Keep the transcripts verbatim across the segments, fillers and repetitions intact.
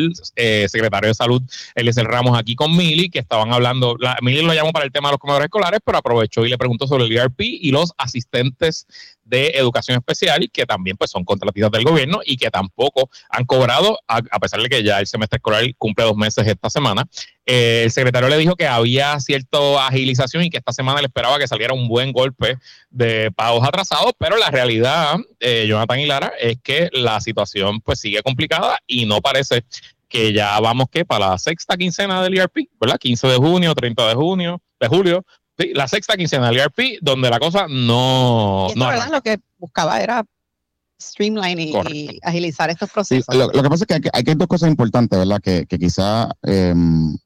el eh, secretario de Salud, Eliezer Ramos, aquí con Mili, que estaban hablando, la, Mili lo llamó para el tema de los comedores escolares, pero aprovechó y le preguntó sobre el E R P y los asistentes de educación especial, que también pues son contratistas del gobierno y que tampoco han cobrado, a, a pesar de que ya el semestre escolar cumple dos meses esta semana. Eh, el secretario le dijo que había cierta agilización y que esta semana le esperaba que saliera un buen golpe de pagos atrasados, pero la realidad, eh, Jonathan y Lara, es que la situación pues sigue complicada y no parece que ya vamos que para la sexta quincena del E R P, ¿verdad? quince de junio, treinta de junio, de julio, sí, la sexta quincena del E R P, donde la cosa no... Y no verdad, lo que buscaba era streamline y, y agilizar estos procesos. Sí, lo, lo que pasa es que hay, hay, hay dos cosas importantes, ¿verdad? Que, que quizá eh,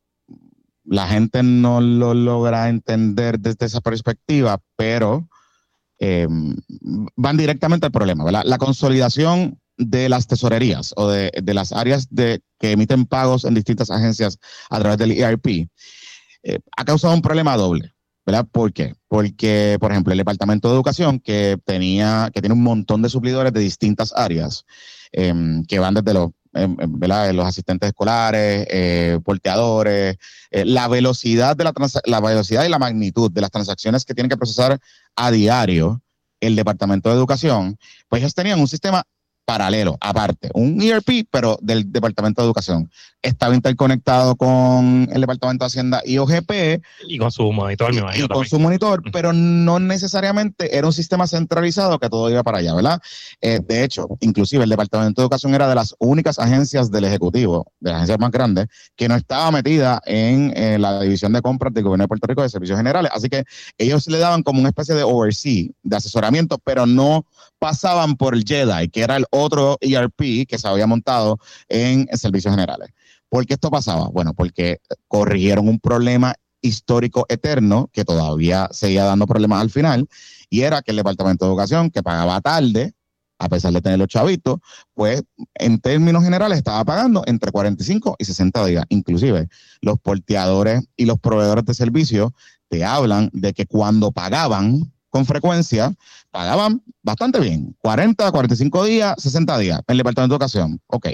la gente no lo logra entender desde esa perspectiva, pero eh, van directamente al problema, ¿verdad? La consolidación de las tesorerías o de, de las áreas de, que emiten pagos en distintas agencias a través del E R P eh, ha causado un problema doble, ¿verdad? ¿Por qué? Porque, por ejemplo, el Departamento de Educación, que tenía, que tiene un montón de suplidores de distintas áreas, eh, que van desde los, eh, ¿verdad? los asistentes escolares, eh, porteadores, eh, la velocidad de la, trans- la velocidad y la magnitud de las transacciones que tienen que procesar a diario el Departamento de Educación, pues ellos tenían un sistema paralelo, aparte, un E R P, pero del Departamento de Educación. Estaba interconectado con el Departamento de Hacienda y O G P. Y con su monitor, me imagino. Y con su monitor, pero no necesariamente era un sistema centralizado que todo iba para allá, ¿verdad? Eh, de hecho, inclusive el Departamento de Educación era de las únicas agencias del Ejecutivo, de las agencias más grandes, que no estaba metida en eh, la división de compras del Gobierno de Puerto Rico de Servicios Generales. Así que ellos le daban como una especie de oversee, de asesoramiento, pero no pasaban por el Jedi, que era el otro E R P que se había montado en Servicios Generales. ¿Por qué esto pasaba? Bueno, porque corrigieron un problema histórico eterno que todavía seguía dando problemas al final, y era que el Departamento de Educación, que pagaba tarde, a pesar de tener los chavitos, pues en términos generales estaba pagando entre cuarenta y cinco y sesenta días. Inclusive los porteadores y los proveedores de servicios te hablan de que cuando pagaban con frecuencia, pagaban bastante bien, cuarenta, cuarenta y cinco días, sesenta días en el Departamento de Educación. Ok,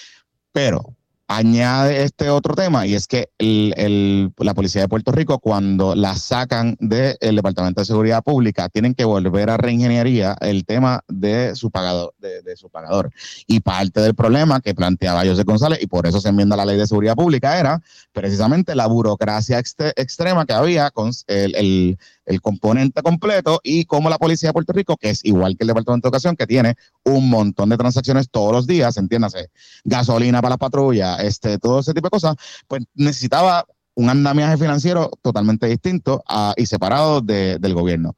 pero añade este otro tema, y es que el, el, la Policía de Puerto Rico, cuando la sacan del Departamento de Seguridad Pública, tienen que volver a reingeniería el tema de su pagador, de, de su pagador. Y parte del problema que planteaba José González, y por eso se enmienda la Ley de Seguridad Pública, era precisamente la burocracia extre, extrema que había con el, el, el componente completo, y como la Policía de Puerto Rico, que es igual que el Departamento de Educación, que tiene un montón de transacciones todos los días, entiéndase, gasolina para las patrullas, este, todo ese tipo de cosas, pues necesitaba un andamiaje financiero totalmente distinto a, y separado de, del gobierno.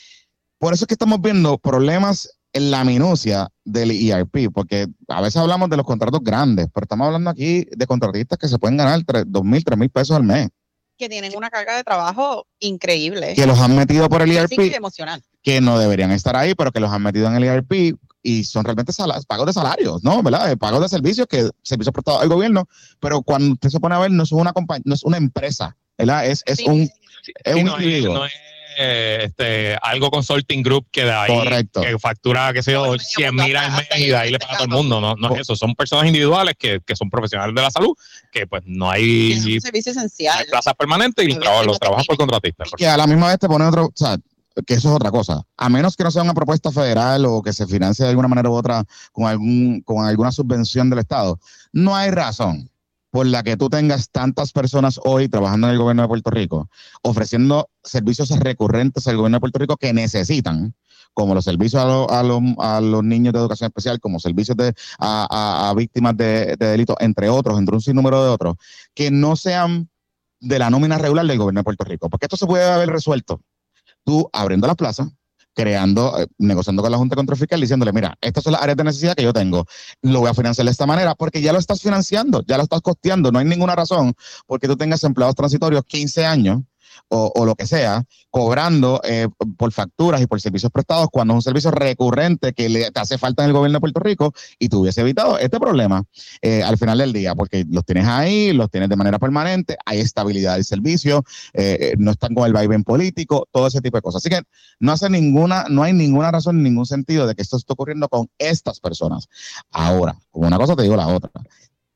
Por eso es que estamos viendo problemas en la minucia del E R P, porque a veces hablamos de los contratos grandes, pero estamos hablando aquí de contratistas que se pueden ganar dos mil, tres mil pesos al mes. Que tienen una carga de trabajo increíble. Que los han metido por el E R P. Sí, emocional. Que no deberían estar ahí, pero que los han metido en el E R P y son realmente sal- pagos de salarios, ¿no? ¿Verdad? Pagos de servicios, que servicios prestados al gobierno, pero cuando usted se pone a ver, no es una compañía, no es una empresa, ¿verdad? Es, es sí. un, sí, es sí, un no, individuo. No es eh, este, algo consulting group que de ahí Correcto. que factura, qué sé yo, cien mil al mes y de ahí le paga a todo el mundo. No, no es eso, son personas individuales que, que son profesionales de la salud, que pues no hay, es un servicio esencial. No hay plazas permanentes y los, trabajos, los trabajan por contratistas. Y a la misma vez te ponen otro, o sea, que eso es otra cosa. A menos que no sea una propuesta federal o que se financie de alguna manera u otra con, algún, con alguna subvención del Estado, no hay razón por la que tú tengas tantas personas hoy trabajando en el gobierno de Puerto Rico, ofreciendo servicios recurrentes al gobierno de Puerto Rico que necesitan, como los servicios a, lo, a, lo, a los niños de educación especial, como servicios de, a, a, a víctimas de, de delitos, entre otros, entre un sinnúmero de otros, que no sean de la nómina regular del gobierno de Puerto Rico. Porque esto se puede haber resuelto tú abriendo las plazas, creando, eh, negociando con la Junta de Control Fiscal, diciéndole, mira, estas son las áreas de necesidad que yo tengo, lo voy a financiar de esta manera, porque ya lo estás financiando, ya lo estás costeando, no hay ninguna razón porque tú tengas empleados transitorios quince años, o, o lo que sea, cobrando eh, por facturas y por servicios prestados cuando es un servicio recurrente que le te hace falta en el gobierno de Puerto Rico, y tú hubiese evitado este problema eh, al final del día, porque los tienes ahí, los tienes de manera permanente, hay estabilidad del servicio, eh, no están con el vaivén político, todo ese tipo de cosas. Así que no hace ninguna, no hay ninguna razón, ningún sentido de que esto esté ocurriendo con estas personas. Ahora, como una cosa te digo la otra.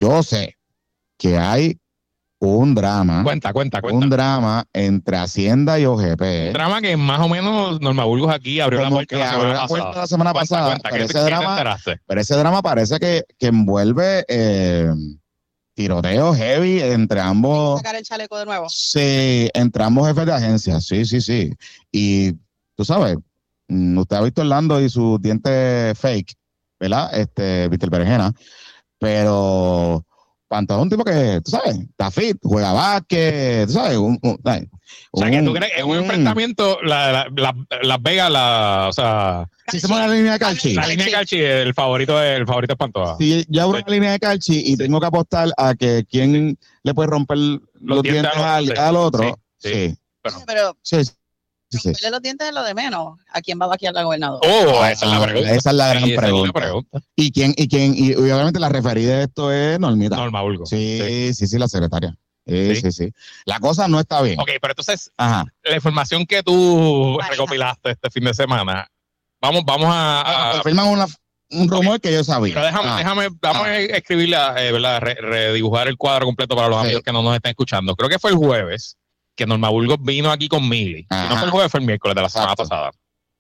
yo sé que hay un drama. Cuenta, cuenta, cuenta. Un drama entre Hacienda y O G P. Un drama que más o menos Norma Burgos aquí abrió Como la puerta que la abrió semana la puerta pasada. la semana Cuenta, pasada. cuenta, pero, ¿qué- ese qué te drama, enteraste? pero ese drama parece que, que envuelve eh, tiroteo heavy entre ambos. Sacar el chaleco de nuevo. Sí, entre ambos jefes de agencia. Sí, sí, sí. Y tú sabes, mm, usted ha visto Orlando y sus dientes fake, ¿verdad? Este, Víctor Berenjena. Pero Pantoja es un tipo que, tú sabes, está fit, juega básquet, tú sabes, un, un, ¿sabes? O sea, que un- tú crees que en un un- enfrentamiento, la, la, la- Las Vegas, la, o sea, Si se pone la línea de Calchi, la línea de Calchi, el favorito es el favorito es Pantoja. si yo abro Sí. una línea de Calchi y Sí. tengo que apostar a que quién le puede romper los, dientes, dientes a al, los- al otro, sí, sí, sí. Bueno. Pero sí, sí, sí. romperle los dientes es lo de menos. ¿A quién va a vaquear la gobernadora? Oh, esa es la Ah, pregunta. esa es la gran Sí, esa es la pregunta. pregunta. ¿Y quién, y quién, y, y obviamente la referida de esto es Normita. Norma Burgos. Sí, Sí. sí, sí, la secretaria. Sí, Sí. sí, sí. La cosa no está bien. Ok, pero entonces, Ajá. la información que tú Maneja. recopilaste este fin de semana, vamos, vamos a... a- Confirman una, un rumor que yo sabía. pero déjame, Ah, déjame, vamos Ah. a escribirla, eh, ¿verdad? Re- redibujar el cuadro completo para los Sí. amigos que no nos están escuchando. Creo que fue el jueves que Norma Burgos vino aquí con Mili. Si no Ajá. fue el jueves, fue el miércoles de la semana Exacto. pasada.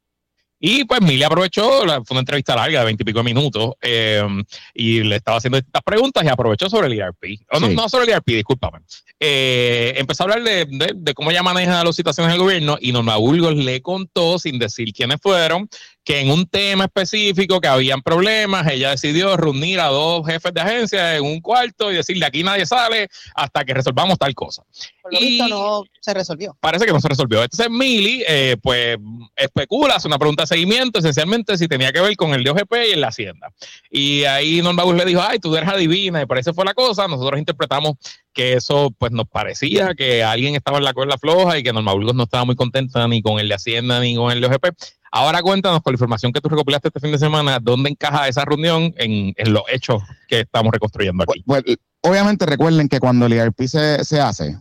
Y pues Mili aprovechó, la- fue una entrevista larga de veintipico de minutos, eh, y le estaba haciendo estas preguntas y aprovechó sobre el E R P. O no, Sí. no sobre el E R P, discúlpame. Eh, empezó a hablar de, de- de cómo ella maneja las situaciones del gobierno y Norma Burgos le contó, sin decir quiénes fueron, que en un tema específico que habían problemas, ella decidió reunir a dos jefes de agencia en un cuarto y decirle aquí nadie sale hasta que resolvamos tal cosa. Por lo Y- visto no se resolvió. Parece que no se resolvió. Entonces Mili, eh, pues, especula, hace una pregunta de seguimiento, esencialmente si tenía que ver con el de O G P y en la Hacienda. Y ahí Norma Burgos le dijo, ay, tú eres adivina, y por eso fue la cosa. Nosotros interpretamos que eso, pues, nos parecía que alguien estaba en la cuerda floja y que Norma Burgos no estaba muy contenta ni con el de Hacienda ni con el de O G P. Ahora cuéntanos, con la información que tú recopilaste este fin de semana, ¿dónde encaja esa reunión en, en los hechos que estamos reconstruyendo aquí? Pues, pues, obviamente recuerden que cuando el E R P se, se hace,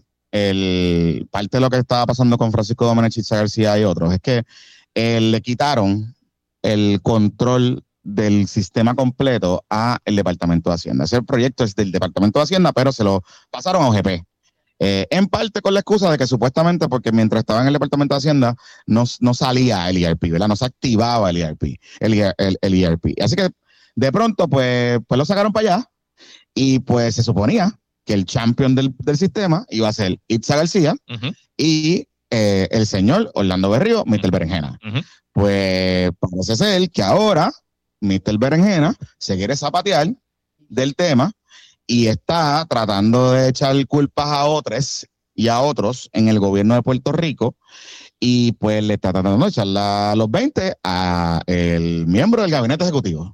el, parte de lo que estaba pasando con Francisco Domenech, Itza García y otros, es que eh, le quitaron el control del sistema completo a el Departamento de Hacienda. Ese proyecto es del Departamento de Hacienda, pero se lo pasaron a O G P. Eh, en parte con la excusa de que supuestamente, porque mientras estaba en el Departamento de Hacienda, no, no salía el E R P, ¿verdad? No se activaba el E R P, el, el, el E R P. Así que de pronto, pues, pues lo sacaron para allá y pues se suponía que el champion del, del sistema iba a ser Itza García Uh-huh, y eh, el señor Orlando Berrío, mister Berenjena. uh-huh. Pues parece ser que ahora mister Berenjena se quiere zapatear del tema y está tratando de echar culpas a otros y a otros en el gobierno de Puerto Rico y pues le está tratando de echar la- los veinte a el miembro del gabinete ejecutivo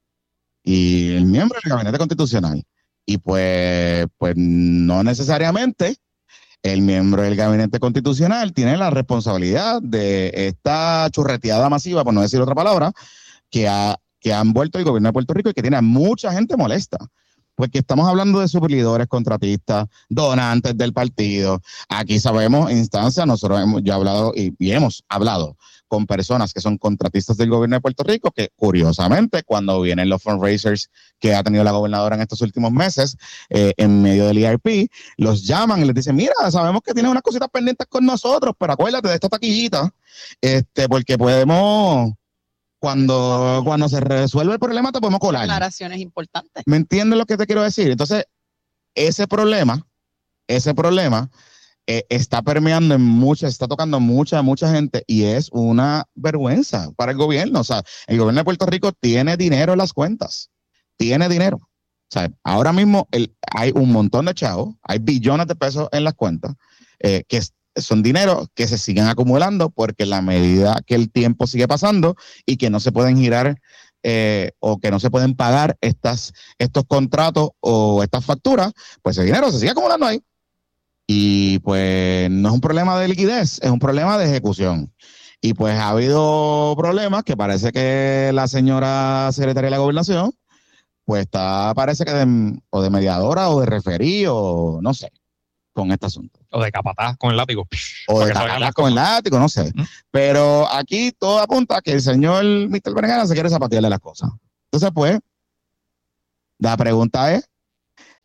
y el miembro del gabinete constitucional. Y pues, pues no necesariamente el miembro del gabinete constitucional tiene la responsabilidad de esta churreteada masiva, por no decir otra palabra, que, ha, que han vuelto el gobierno de Puerto Rico y que tiene a mucha gente molesta. Porque estamos hablando de suplidores, contratistas, donantes del partido. Aquí sabemos instancias, nosotros hemos ya hablado y, y hemos hablado con personas que son contratistas del gobierno de Puerto Rico, que curiosamente cuando vienen los fundraisers que ha tenido la gobernadora en estos últimos meses, eh, en medio del E R P, los llaman y les dicen, mira, sabemos que tienes unas cositas pendientes con nosotros, pero acuérdate de esta taquillita, este, porque podemos, cuando, cuando se resuelve el problema, te podemos colar. Declaraciones importantes. ¿Me entiendes lo que te quiero decir? Entonces, ese problema, ese problema eh, está permeando en mucha, está tocando mucha, mucha gente y es una vergüenza para el gobierno. O sea, el gobierno de Puerto Rico tiene dinero en las cuentas, tiene dinero. O sea, ahora mismo el, hay un montón de chavos, hay billones de pesos en las cuentas, eh, que es, son dinero que se siguen acumulando porque en la medida que el tiempo sigue pasando y que no se pueden girar eh, o que no se pueden pagar estas, estos contratos o estas facturas, pues ese dinero se sigue acumulando ahí. Y pues no es un problema de liquidez, es un problema de ejecución. Y pues ha habido problemas que parece que la señora secretaria de la gobernación, pues está, parece que de, o de mediadora o de referí o no sé, con este asunto. O de capataz con el látigo. O Para de que salgan capataz las con el cosas. látigo, no sé. ¿Mm? Pero aquí todo apunta a que el señor mister Berenjena se quiere zapatearle las cosas. Entonces, pues, la pregunta es,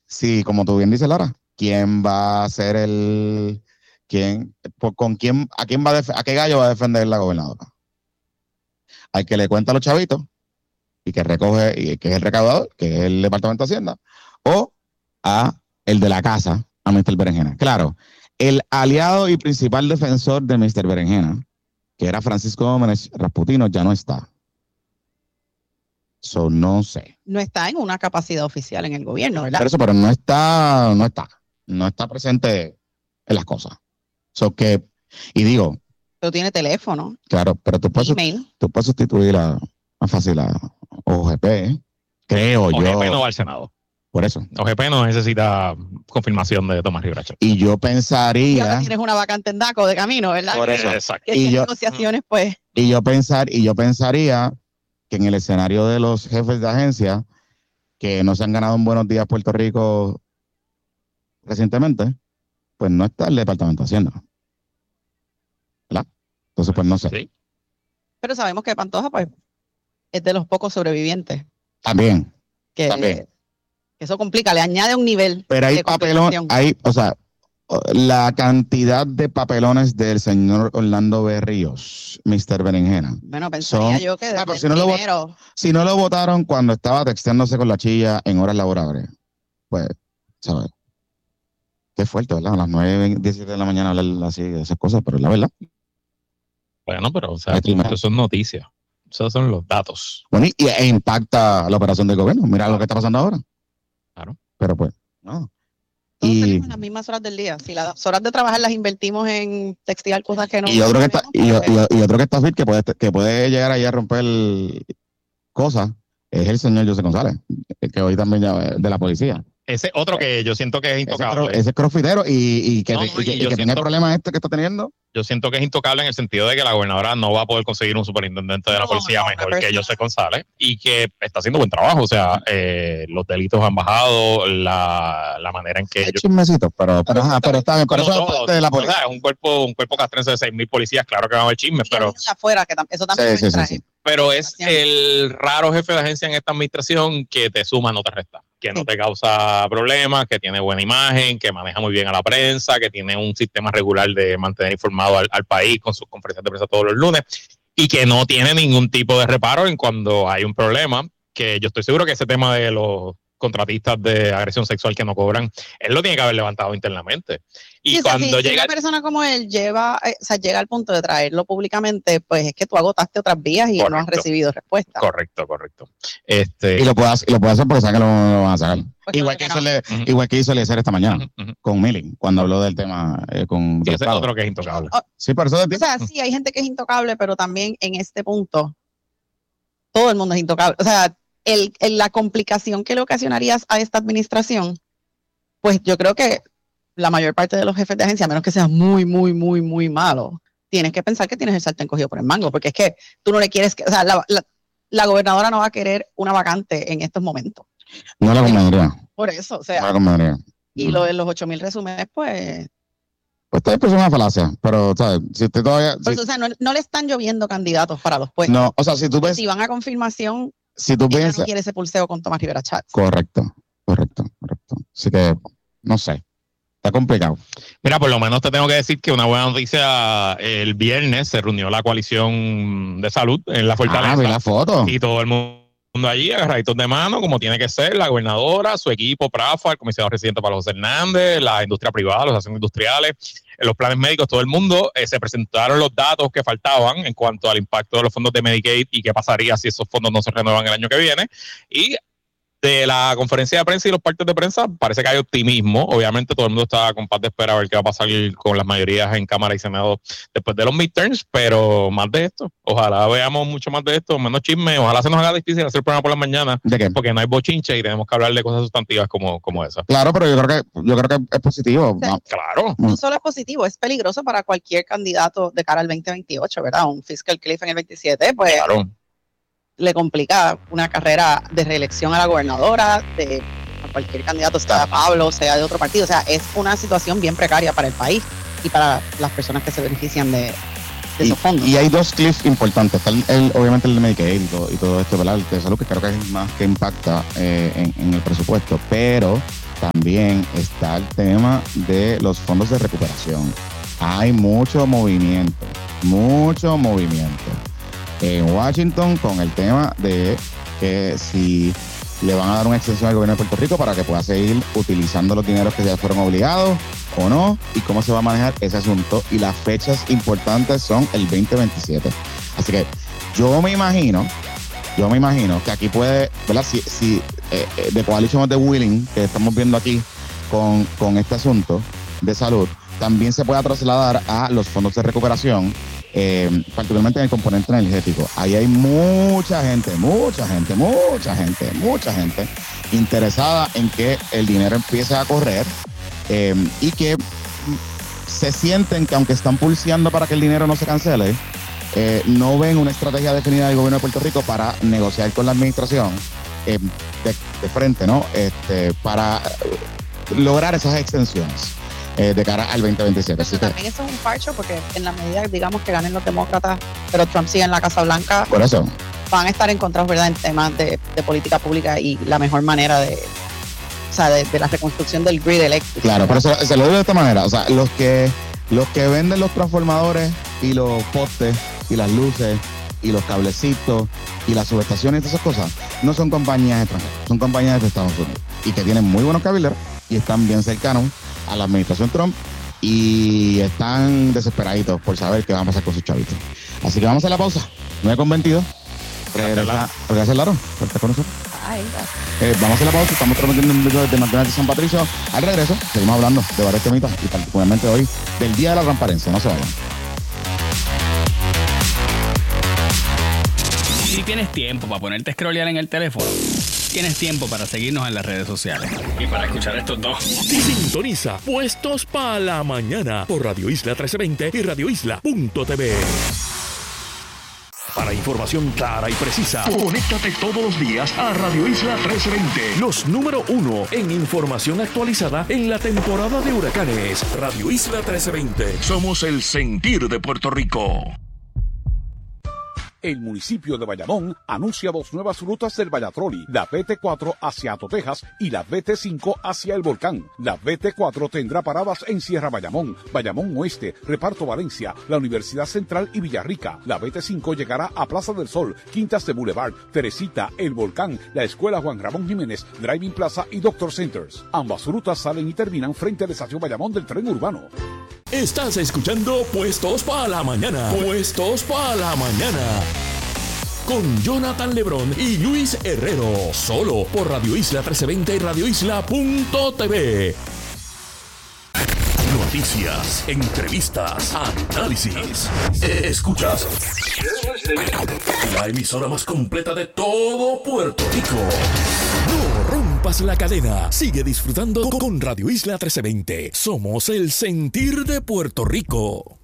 sí, como tú bien dices, Lara, ¿quién va a ser el... quién, por- con quién, a quién va a def- a qué gallo va a defender la gobernadora? Al que le cuenta a los chavitos y que recoge, y que es el recaudador, que es el Departamento de Hacienda, o a el de la casa, a mister Berenjena. Claro, el aliado y principal defensor de mister Berenjena, que era Francisco Gómez Rasputino, ya no está. So, no sé. No está en una capacidad oficial en el gobierno, ¿verdad? Pero eso, pero no está, no está, no está presente en las cosas. So que, y digo, Pero tiene teléfono, claro, pero tú puedes, email. tú puedes sustituir a, más fácil a O G P, ¿eh? Creo O G P yo. no va al Senado. Por eso. O G P no necesita confirmación de Tomás Rivera Chats. Y yo Ya pensaría, que tienes una vacante en DACO de camino, ¿verdad? por Que- eso, Exacto. Que Y si hay yo- negociaciones, pues, y yo pensar, y yo pensaría que en el escenario de los jefes de agencia que no se han ganado en Buenos Días Puerto Rico recientemente, pues no está el Departamento de Hacienda. ¿Verdad? Entonces, pues no sé. Sí. pero sabemos que Pantoja, pues, es de los pocos sobrevivientes. También. Que, También. que eso complica, le añade un nivel. Pero hay de papelón, complicación. hay, o sea, la cantidad de papelones del señor Orlando Berríos, mister Berenjena. Bueno, pensaría son- yo que desde Ah, pero el si no lo vot- primero, Si no lo votaron cuando estaba texteándose con la chilla en horas laborables, pues, ¿sabes? Qué fuerte, ¿verdad? A las nueve, diecisiete de la mañana hablar así de esas cosas, pero la verdad. Bueno, pero o sea, Hay primero. eso son noticias. Esos son los datos. Bueno, y, e impacta la operación del gobierno. Mira lo que está pasando ahora. Claro. Pero pues, no. todos Y, tenemos las mismas horas del día. Si las horas de trabajar las invertimos en textilar cosas que no. y otro que está, y, pues, y- y otro que está fit, que puede, que puede llegar ahí a romper cosas, es el señor José González, que hoy también ya es de la policía. Ese otro que yo siento que es Ese, intocable. cro- ese es crossfitero y, y que, No, y no, que, y y yo que tiene siento- problemas este que está teniendo. Yo siento que es intocable en el sentido de que la gobernadora no va a poder conseguir un superintendente de la No, policía no, mejor pero que eso- José González y que está haciendo buen trabajo. O sea, eh, los delitos han bajado, la, la manera en que Hay ellos... chismecitos, pero, pero, ajá, pero está bien, pero como eso es todo, parte de la o policía. sea, es un cuerpo, un cuerpo castrense de seis mil policías, claro que va a haber chismes, pero... y afuera, que tam- eso también Sí, me sí, sí, trae. sí. Pero es el raro jefe de agencia en esta administración que te suma, no te resta, que no Sí. te causa problemas, que tiene buena imagen, que maneja muy bien a la prensa, que tiene un sistema regular de mantener informado al, al país con sus conferencias de prensa todos los lunes y que no tiene ningún tipo de reparo en cuando hay un problema, que yo estoy seguro que ese tema de los contratistas de agresión sexual que no cobran, él lo tiene que haber levantado internamente. Y Sí, o sea, cuando si, si llega... una persona como él lleva, eh, o sea, llega al punto de traerlo públicamente, pues es que tú agotaste otras vías y no has Correcto. recibido respuesta. Correcto, correcto. Este, Y lo puede hacer, y lo puede hacer porque sabe que lo, lo van a sacar. Pues igual, claro que que hizo no. Le- Ujú. igual que hizo Eliezer esta mañana ujú, ujú. con Milling, cuando habló del tema eh, con Sí, ese es Estado. otro que es intocable. Sí, por eso de O sea, sí, hay gente que es intocable, pero también en este punto todo el mundo es intocable. O sea, el, el- la complicación que le ocasionarías a esta administración, pues yo creo que la mayor parte de los jefes de agencia, a menos que sea muy, muy, muy, muy malo, tienes que pensar que tienes el sartén cogido por el mango, porque es que tú no le quieres, que, o sea, la, la, la gobernadora no va a querer una vacante en estos momentos. no la convendría. Por eso, o No sea, la convendría. y lo de los ocho mil resúmenes, pues, Pues está pues, es una falacia, pero, ¿sabes? Si usted todavía. por si- eso, o sea, no, no le están lloviendo candidatos para los puestos. no, o sea, si tú ves. Si van a confirmación, Si tú ella piensas. no quiere ese pulseo con Tomás Rivera Chats. Correcto, correcto, correcto. Así que, no sé. Está complicado. Mira, por lo menos te tengo que decir que una buena noticia, el viernes se reunió la coalición de salud en la Fortaleza Ah, vi la foto. y todo el mundo allí agarraditos de mano, como tiene que ser, la gobernadora, su equipo, Prafa, el comisionado residente Pablo José Hernández, la industria privada, las asociaciones industriales, los planes médicos, todo el mundo, eh, se presentaron los datos que faltaban en cuanto al impacto de los fondos de Medicaid y qué pasaría si esos fondos no se renuevan el año que viene. Y de la conferencia de prensa y los partes de prensa parece que hay optimismo. Obviamente todo el mundo está con paz de espera a ver qué va a pasar con las mayorías en Cámara y Senado después de los midterms, pero más de esto. Ojalá veamos mucho más de esto, menos chisme. Ojalá se nos haga difícil hacer el programa por la mañana ¿De qué? porque no hay bochinche y tenemos que hablar de cosas sustantivas como, como esa. Claro, pero yo creo que, yo creo que es positivo. Sí. No, Claro. No solo es positivo, es peligroso para cualquier candidato de cara al veinte veintiocho, ¿verdad? Un fiscal cliff en el veintisiete, pues Claro. le complica una carrera de reelección a la gobernadora, de a cualquier candidato, sea Pablo, sea de otro partido. O sea, es una situación bien precaria para el país y para las personas que se benefician de, de y, esos fondos. y hay dos cliffs importantes. Está el, el- obviamente el de Medicaid y todo, y todo esto, ¿verdad? El de salud, que creo que es más que impacta eh, en, en el presupuesto, pero también está el tema de los fondos de recuperación. Hay mucho movimiento, mucho movimiento en Washington con el tema de que si le van a dar una extensión al gobierno de Puerto Rico para que pueda seguir utilizando los dineros que ya fueron obligados o no, y cómo se va a manejar ese asunto. Y las fechas importantes son el veinte veintisiete. Así que yo me imagino, yo me imagino que aquí puede, ¿verdad? Si, si eh, eh, The Coalition of the Willing, que estamos viendo aquí con, con este asunto de salud, también se pueda trasladar a los fondos de recuperación, eh, particularmente en el componente energético. Ahí hay mucha gente, mucha gente, mucha gente, mucha gente interesada en que el dinero empiece a correr eh, y que se sienten que aunque están pulseando para que el dinero no se cancele, eh, no ven una estrategia definida del gobierno de Puerto Rico para negociar con la administración eh, de, de frente, ¿no? Este, para lograr esas extensiones. Eh, de cara al veinte veintisiete. Pero también eso es un parcho porque en la medida, digamos, que ganen los demócratas, pero Trump sigue en la Casa Blanca, por eso van a estar encontrados, ¿verdad?, en temas de, de política pública y la mejor manera de, o sea, de, de la reconstrucción del grid eléctrico. Claro, pero se, se lo digo de esta manera, o sea, los que los que venden los transformadores y los postes y las luces y los cablecitos y las subestaciones y todas esas cosas, no son compañías extranjeras, son compañías de Estados Unidos y que tienen muy buenos cabileros y están bien cercanos a la administración Trump y están desesperaditos por saber qué va a pasar con sus chavitos. Así que vamos a la pausa. nueve con veintidós. Regresa, regresa el Laro. ¿Estás con nosotros? Ay, eh, vamos a hacer la pausa. Estamos transmitiendo un video de McDonald's de San Patricio. Al regreso, seguimos hablando de varios temitas y particularmente hoy del Día de la Transparencia. No se vayan. Si tienes tiempo para ponerte a scrollear en el teléfono, tienes tiempo para seguirnos en las redes sociales. Y para escuchar estos dos. Sintoniza Puestos para la Mañana por Radio Isla trece veinte y radio isla punto t v. Para información clara y precisa, conéctate todos los días a Radio Isla trece veinte. Los número uno en información actualizada en la temporada de huracanes. Radio Isla trece veinte. Somos el sentir de Puerto Rico. El municipio de Bayamón anuncia dos nuevas rutas del Vallatroli, la B T cuatro hacia Ato Texas y la B T cinco hacia El Volcán. La B T cuatro tendrá paradas en Sierra Bayamón, Bayamón Oeste, Reparto Valencia, la Universidad Central y Villarrica. La B T cinco llegará a Plaza del Sol, Quintas de Boulevard, Teresita, El Volcán, la Escuela Juan Ramón Jiménez, Driving Plaza y Doctor Centers. Ambas rutas salen y terminan frente a la estación Bayamón del tren urbano. Estás escuchando Puestos para la Mañana. Puestos para la Mañana. Con Jonathan Lebrón y Luis Herrero. Solo por Radio Isla trece veinte y radio isla punto t v. Noticias, entrevistas, análisis. Escuchas la emisora más completa de todo Puerto Rico. No rompas la cadena. Sigue disfrutando con Radio Isla trece veinte. Somos el sentir de Puerto Rico.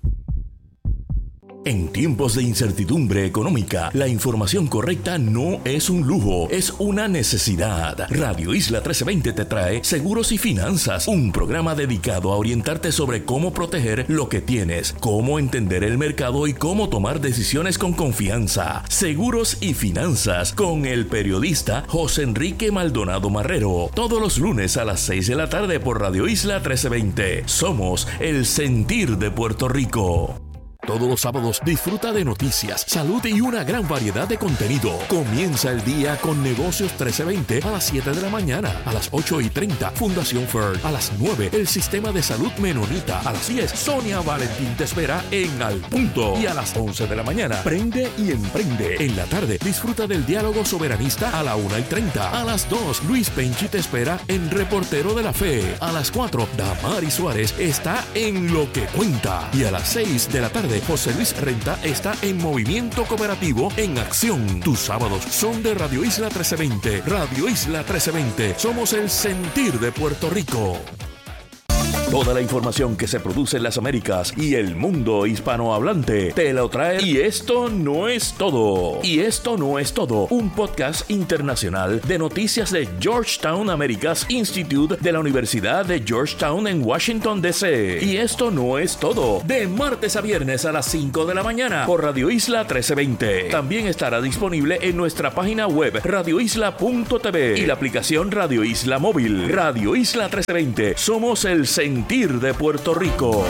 En tiempos de incertidumbre económica, la información correcta no es un lujo, es una necesidad. Radio Isla trece veinte te trae Seguros y Finanzas, un programa dedicado a orientarte sobre cómo proteger lo que tienes, cómo entender el mercado y cómo tomar decisiones con confianza. Seguros y Finanzas con el periodista José Enrique Maldonado Marrero, todos los lunes a las seis de la tarde por Radio Isla trece veinte. Somos el sentir de Puerto Rico. Todos los sábados disfruta de noticias, salud y una gran variedad de contenido. Comienza el día con Negocios trece veinte a las siete de la mañana. A las ocho y treinta, Fundación Fern. A las nueve, el Sistema de Salud Menonita. A las diez, Sonia Valentín te espera en Al Punto. Y a las once de la mañana, Prende y Emprende. En la tarde, disfruta del diálogo soberanista a la una y treinta. A las dos, Luis Penchi te espera en Reportero de la Fe. A las cuatro, Damari Suárez está en Lo que Cuenta. Y a las seis de la tarde, José Luis Renta está en Movimiento Cooperativo en Acción. Tus sábados son de Radio Isla trece veinte. Radio Isla trece veinte. Somos el sentir de Puerto Rico. Toda la información que se produce en las Américas y el mundo hispanohablante te lo trae. Y esto no es todo. Y esto no es todo. Un podcast internacional de noticias de Georgetown Americas Institute de la Universidad de Georgetown en Washington, D C. Y esto no es todo. De martes a viernes a las cinco de la mañana por Radio Isla trece veinte. También estará disponible en nuestra página web radio isla punto t v y la aplicación Radio Isla Móvil. Radio Isla trece veinte. Somos el sentir de Puerto Rico.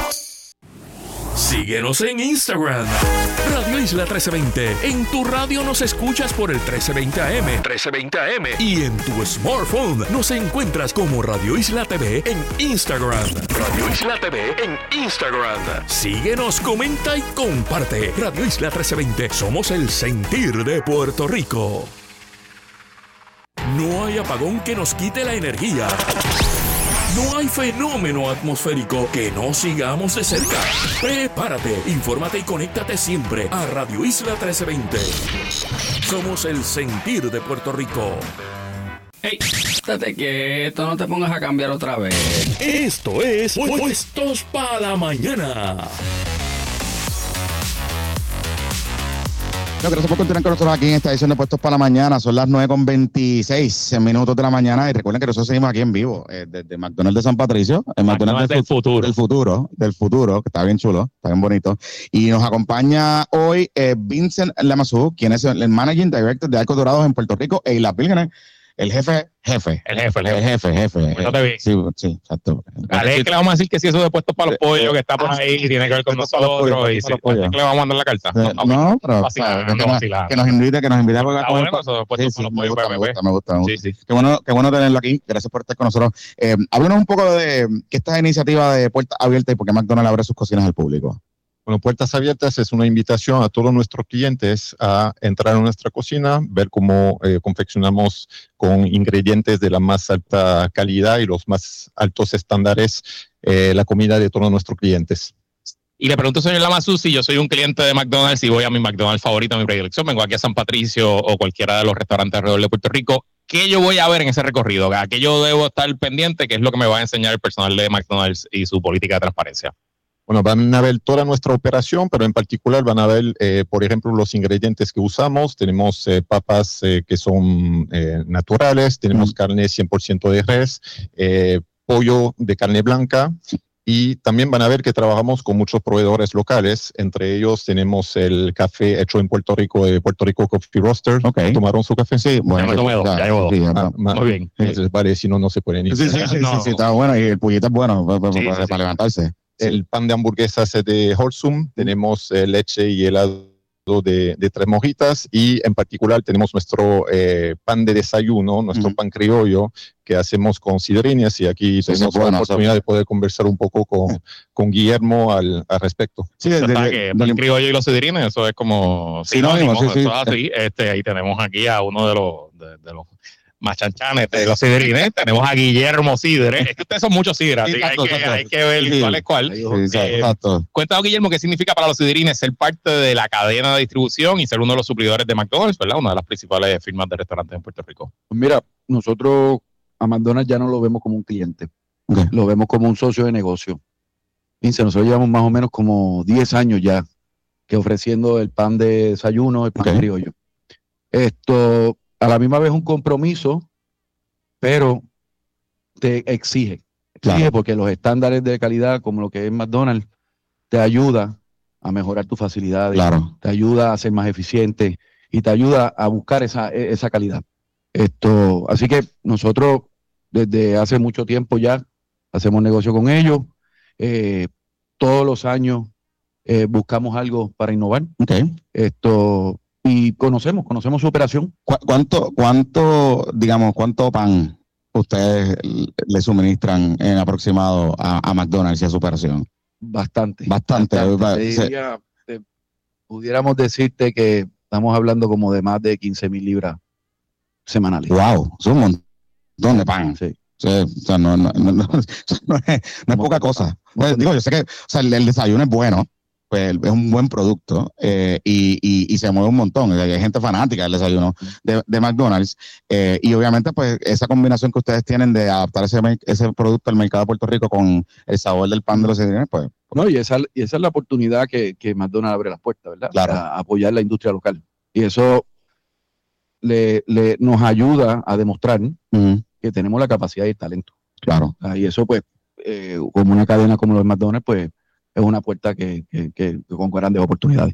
Síguenos en Instagram, Radio Isla trece veinte. En tu radio nos escuchas por el trece veinte A M. trece veinte A M. Y en tu smartphone nos encuentras como Radio Isla T V en Instagram. Radio Isla T V en Instagram. Síguenos, comenta y comparte. Radio Isla trece veinte. Somos el sentir de Puerto Rico. No hay apagón que nos quite la energía. No hay fenómeno atmosférico que no sigamos de cerca. Prepárate, infórmate y conéctate siempre a Radio Isla trece veinte. Somos el sentir de Puerto Rico. Hey, estate quieto, no te pongas a cambiar otra vez. Esto es Puestos para la Mañana. No, gracias por continuar con nosotros aquí en esta edición de Puestos para la Mañana. Son las nueve con veintiséis minutos de la mañana y recuerden que nosotros seguimos aquí en vivo eh, desde McDonald's de San Patricio, el McDonald's, McDonald's del, del futuro. Del futuro, del futuro, que está bien chulo, está bien bonito. Y nos acompaña hoy eh, Vincent Lamazú, quien es el Managing Director de Arcos Dorados en Puerto Rico e Islas Vírgenes, el jefe, jefe. El jefe, el jefe. El jefe, jefe. Pues no te vi. Sí, sí, exacto. Dale, que le vamos a decir que si eso de Puestos para los pollos, que está por ahí y tiene que ver con nosotros, y sí, que le vamos a mandar la carta. No, no, no pero o sea, que, nos, que nos invite, que nos invite a jugar con bueno, eso, Puestos para los pollos. Me gusta, me gusta, me gusta. Sí, sí. Qué bueno, qué bueno tenerlo aquí. Gracias por estar con nosotros. Eh, háblanos un poco de qué esta iniciativa de Puertas Abiertas y por qué McDonald's abre sus cocinas al público. Bueno, Puertas Abiertas es una invitación a todos nuestros clientes a entrar en nuestra cocina, ver cómo eh, confeccionamos con ingredientes de la más alta calidad y los más altos estándares eh, la comida de todos nuestros clientes. Y le pregunto, señor Lamazú, si yo soy un cliente de McDonald's y voy a mi McDonald's favorito, a mi predilección, vengo aquí a San Patricio o cualquiera de los restaurantes alrededor de Puerto Rico, ¿qué yo voy a ver en ese recorrido? ¿A qué yo debo estar pendiente? ¿Qué es lo que me va a enseñar el personal de McDonald's y su política de transparencia? Bueno, van a ver toda nuestra operación, pero en particular van a ver, eh, por ejemplo, los ingredientes que usamos. Tenemos eh, papas eh, que son eh, naturales, tenemos mm. carne cien por ciento de res, eh, pollo de carne blanca, y también van a ver que trabajamos con muchos proveedores locales. Entre ellos tenemos el café hecho en Puerto Rico, de Puerto Rico Coffee Roasters. Okay. ¿Tomaron su café? Sí, bueno. Ya me tomé dos, ya llevo dos. Ah, Muy bien. Entonces, vale, si no, no se pueden ir. Sí, sí, sí, no. sí, sí, está bueno. Y el pollito es bueno para, sí, para, sí, para sí. levantarse. El pan de hamburguesas es de Wholesome, tenemos eh, leche y helado de, de tres mojitas, y en particular tenemos nuestro eh, pan de desayuno, nuestro uh-huh. pan criollo que hacemos con sidrinas, y aquí sí, tenemos bueno, la oportunidad de poder conversar un poco con, con Guillermo al, al respecto. Sí, de, de, de, que el criollo y los sidrines, eso es como sinónimo, sí, sí, eso es así. Este, ahí tenemos aquí a uno de los de, de los machanchanes de los sidrines. Tenemos a Guillermo Sidre. Es que ustedes son muchos sidres, así que hay, que hay que ver sí, cuál es cuál. Sí, eh, cuéntanos, Guillermo, qué significa para los sidrines ser parte de la cadena de distribución y ser uno de los suplidores de McDonald's, ¿verdad? Una de las principales firmas de restaurantes en Puerto Rico. Pues mira, nosotros a McDonald's ya no lo vemos como un cliente, okay. Lo vemos como un socio de negocio. Fíjense, nosotros llevamos más o menos como diez años ya que ofreciendo el pan de desayuno, el pan okay. criollo. Esto a la misma vez un compromiso, pero te exige, exige claro. Porque los estándares de calidad, como lo que es McDonald's, te ayuda a mejorar tus facilidades, claro. Te ayuda a ser más eficiente y te ayuda a buscar esa, esa calidad. Esto, así que nosotros desde hace mucho tiempo ya hacemos negocio con ellos, eh, todos los años eh, buscamos algo para innovar. Okay. Esto Y conocemos, conocemos su operación. ¿Cu- ¿Cuánto, cuánto, digamos, cuánto pan ustedes le suministran en aproximado a, a McDonald's y a su operación? Bastante. Bastante. Bastante. Te diría, te, pudiéramos decirte que estamos hablando como de más de quince mil libras semanales. Wow, es un montón de pan. Sí. Sí, o sea, no, no, no, no, no es, no es poca cosa. Pues, digo, yo sé que o sea, el, el desayuno es bueno. pues es un buen producto eh, y, y, y se mueve un montón. Hay gente fanática del desayuno de, de McDonald's eh, y obviamente pues esa combinación que ustedes tienen de adaptar ese, ese producto al mercado de Puerto Rico con el sabor del pan de los cereales, pues... No, y esa, y esa es la oportunidad que, que McDonald's abre las puertas, ¿verdad? Claro. A apoyar la industria local. Y eso le, le, nos ayuda a demostrar uh-huh. que tenemos la capacidad y el talento. Claro. Ah, y eso pues, eh, como una cadena como los McDonald's, pues es una puerta que, que, que, que con grandes oportunidades.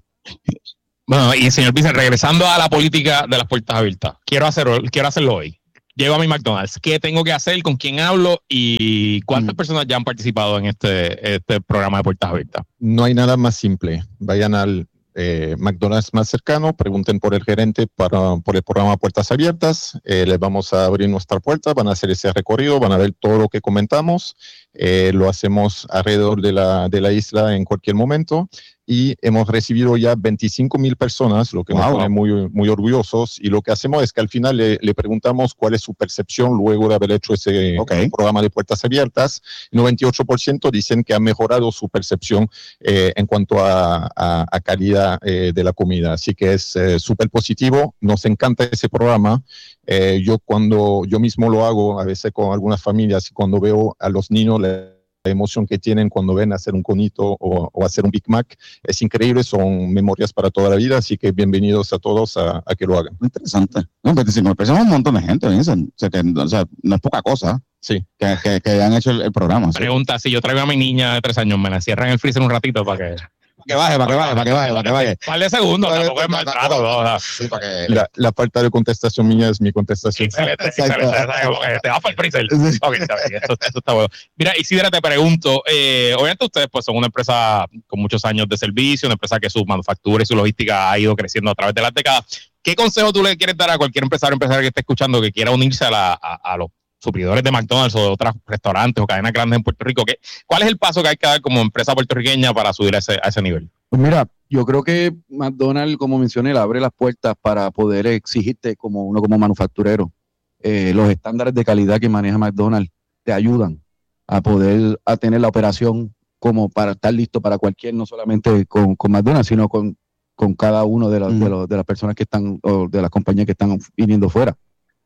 Bueno, y señor Vice, regresando a la política de las puertas abiertas, quiero hacerlo, quiero hacerlo hoy. Llego a mi McDonald's. ¿Qué tengo que hacer? ¿Con quién hablo? ¿Y cuántas mm. personas ya han participado en este, este programa de puertas abiertas? No hay nada más simple. Vayan al eh, McDonald's más cercano, pregunten por el gerente para, por el programa Puertas Abiertas. Eh, les vamos a abrir nuestra puerta, van a hacer ese recorrido, van a ver todo lo que comentamos. Eh, lo hacemos alrededor de la, de la isla en cualquier momento. Y hemos recibido ya veinticinco mil personas, lo que wow. nos pone muy, muy orgullosos. Y lo que hacemos es que al final le, le preguntamos cuál es su percepción luego de haber hecho ese okay. programa de puertas abiertas. El noventa y ocho por ciento dicen que ha mejorado su percepción eh, en cuanto a, a, a calidad eh, de la comida. Así que es eh, súper positivo. Nos encanta ese programa. Eh, yo cuando yo mismo lo hago, a veces con algunas familias, cuando veo a los niños, le la emoción que tienen cuando ven hacer un conito o, o hacer un Big Mac es increíble, son memorias para toda la vida, así que bienvenidos a todos a, a que lo hagan. Interesante. No, porque si nos pensamos un montón de gente, o sea, que, o sea, no es poca cosa. Sí. Que, que, que han hecho el, el programa. Pregunta, ¿sí? Si yo traigo a mi niña de tres años, me la cierran el freezer un ratito para que... que baje, para que baje, para que baje, para que baje. Vale segundos, tampoco es maltrato. No, sí, para que... la, la falta de contestación mía es mi contestación. Excelente, excelente. Te va para el freezer. Ok, está bien, eso, eso está bueno. Mira, Isidra, te pregunto, eh, obviamente ustedes pues son una empresa con muchos años de servicio, una empresa que su manufactura y su logística ha ido creciendo a través de las décadas. ¿Qué consejo tú le quieres dar a cualquier empresario o empresaria que esté escuchando que quiera unirse a, la, a, a los suplidores de McDonald's o de otros restaurantes o cadenas grandes en Puerto Rico? ¿Qué, ¿Cuál es el paso que hay que dar como empresa puertorriqueña para subir a ese, a ese nivel? Pues mira, yo creo que McDonald's, como mencioné, le abre las puertas para poder exigirte como uno como manufacturero. Eh, los estándares de calidad que maneja McDonald's te ayudan a poder a tener la operación como para estar listo para cualquier, no solamente con, con McDonald's, sino con, con cada uno de, la, mm. de, los, de las personas que están, o de las compañías que están viniendo fuera.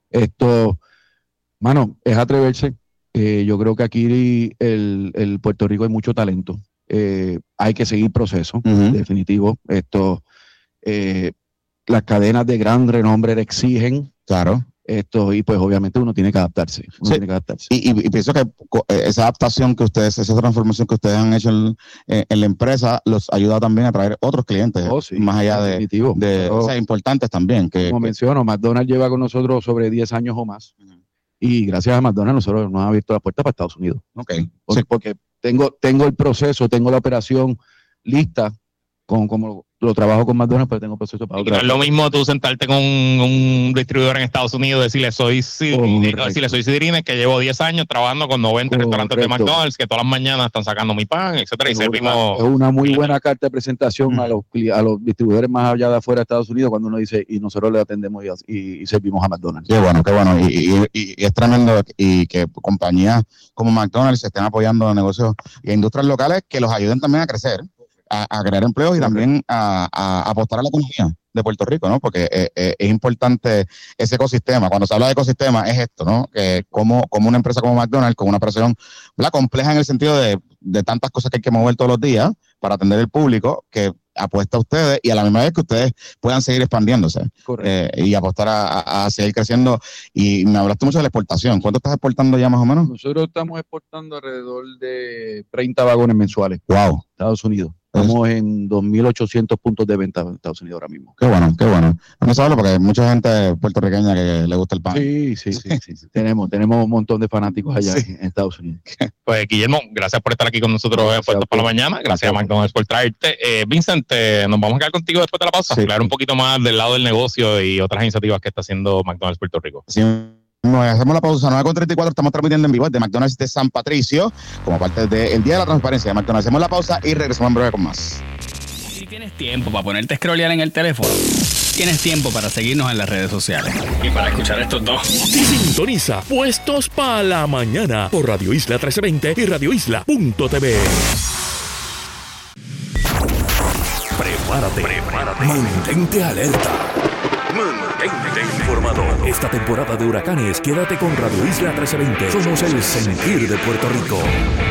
Esto, mano, es atreverse. Eh, yo creo que aquí el, el Puerto Rico hay mucho talento. Eh, hay que seguir proceso, uh-huh. definitivo. Esto, eh, las cadenas de gran renombre le exigen. Claro. Esto, y pues obviamente uno tiene que adaptarse. Uno sí. tiene que adaptarse. Y, y, y pienso que esa adaptación que ustedes, esa transformación que ustedes han hecho en, en la empresa, los ayuda también a traer otros clientes, oh, sí, más allá de, de Pero, o sea, importantes también. Que, como que, menciono, McDonald's lleva con nosotros sobre diez años o más. Uh-huh. Y gracias a McDonald's nosotros nos han abierto la puerta para Estados Unidos. Okay. Porque, sí. porque tengo, tengo el proceso, tengo la operación lista, con, como lo trabajo con McDonald's, pero tengo proceso para otra. No es lo mismo tú sentarte con un, un distribuidor en Estados Unidos y decirle soy Sidrines, decirle soy Sidrines, que llevo diez años trabajando con noventa Correcto. Restaurantes de McDonald's, que todas las mañanas están sacando mi pan, etcétera. Es, y una, es una muy buena carta de presentación mm. a, los, a los distribuidores más allá de afuera de Estados Unidos cuando uno dice, y nosotros le atendemos y, y, y servimos a McDonald's. Qué bueno, qué bueno. Y, y, y, y es tremendo y que compañías como McDonald's se estén apoyando a negocios y a industrias locales que los ayuden también a crecer. A, a crear empleos y también a, a, a apostar a la economía de Puerto Rico, ¿no? Porque eh, eh, es importante ese ecosistema. Cuando se habla de ecosistema es esto, ¿no? Que como, como una empresa como McDonald's, con una operación la compleja en el sentido de, de tantas cosas que hay que mover todos los días para atender el público, que apuesta a ustedes y a la misma vez que ustedes puedan seguir expandiéndose eh, y apostar a, a, a seguir creciendo. Y me hablaste mucho de la exportación. ¿Cuánto estás exportando ya más o menos? Nosotros estamos exportando alrededor de treinta vagones mensuales. Wow. Estados Unidos. Estamos en dos mil ochocientos puntos de venta en Estados Unidos ahora mismo. Qué bueno, qué bueno. No se habla porque hay mucha gente puertorriqueña que le gusta el pan. Sí, sí, sí. sí, sí. tenemos, tenemos un montón de fanáticos allá sí. en Estados Unidos. Pues Guillermo, gracias por estar aquí con nosotros en Puertos para la Mañana. Gracias, gracias a McDonald's por traerte. Eh, Vincent, eh, nos vamos a quedar contigo después de la pausa. Sí. Hablar un poquito más del lado del negocio y otras iniciativas que está haciendo McDonald's Puerto Rico. Sí. Nos hacemos la pausa, nueve con treinta y cuatro, estamos transmitiendo en vivo de McDonald's de San Patricio, como parte del Día de la Transparencia de McDonald's. Hacemos la pausa y regresamos en breve con más. Si tienes tiempo para ponerte a scrollear en el teléfono, tienes tiempo para seguirnos en las redes sociales y para escuchar estos dos. Sintoniza Puestos para la Mañana por Radio Isla trece veinte y radio isla punto t v. Prepárate, prepárate. Mantente alerta. Mantente informado. Esta temporada de huracanes, quédate con Radio Isla trece veinte. Somos el sentir de Puerto Rico.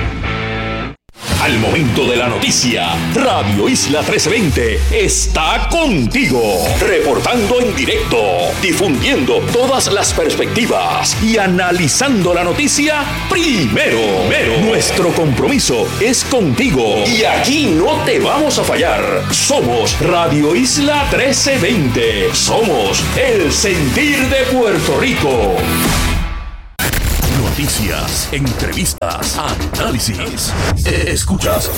Al momento de la noticia, Radio Isla trece veinte está contigo, reportando en directo, difundiendo todas las perspectivas y analizando la noticia primero. primero. Nuestro compromiso es contigo y aquí no te vamos a fallar. Somos Radio Isla trece veinte. Somos el sentir de Puerto Rico. Noticias, entrevistas, análisis. Escuchas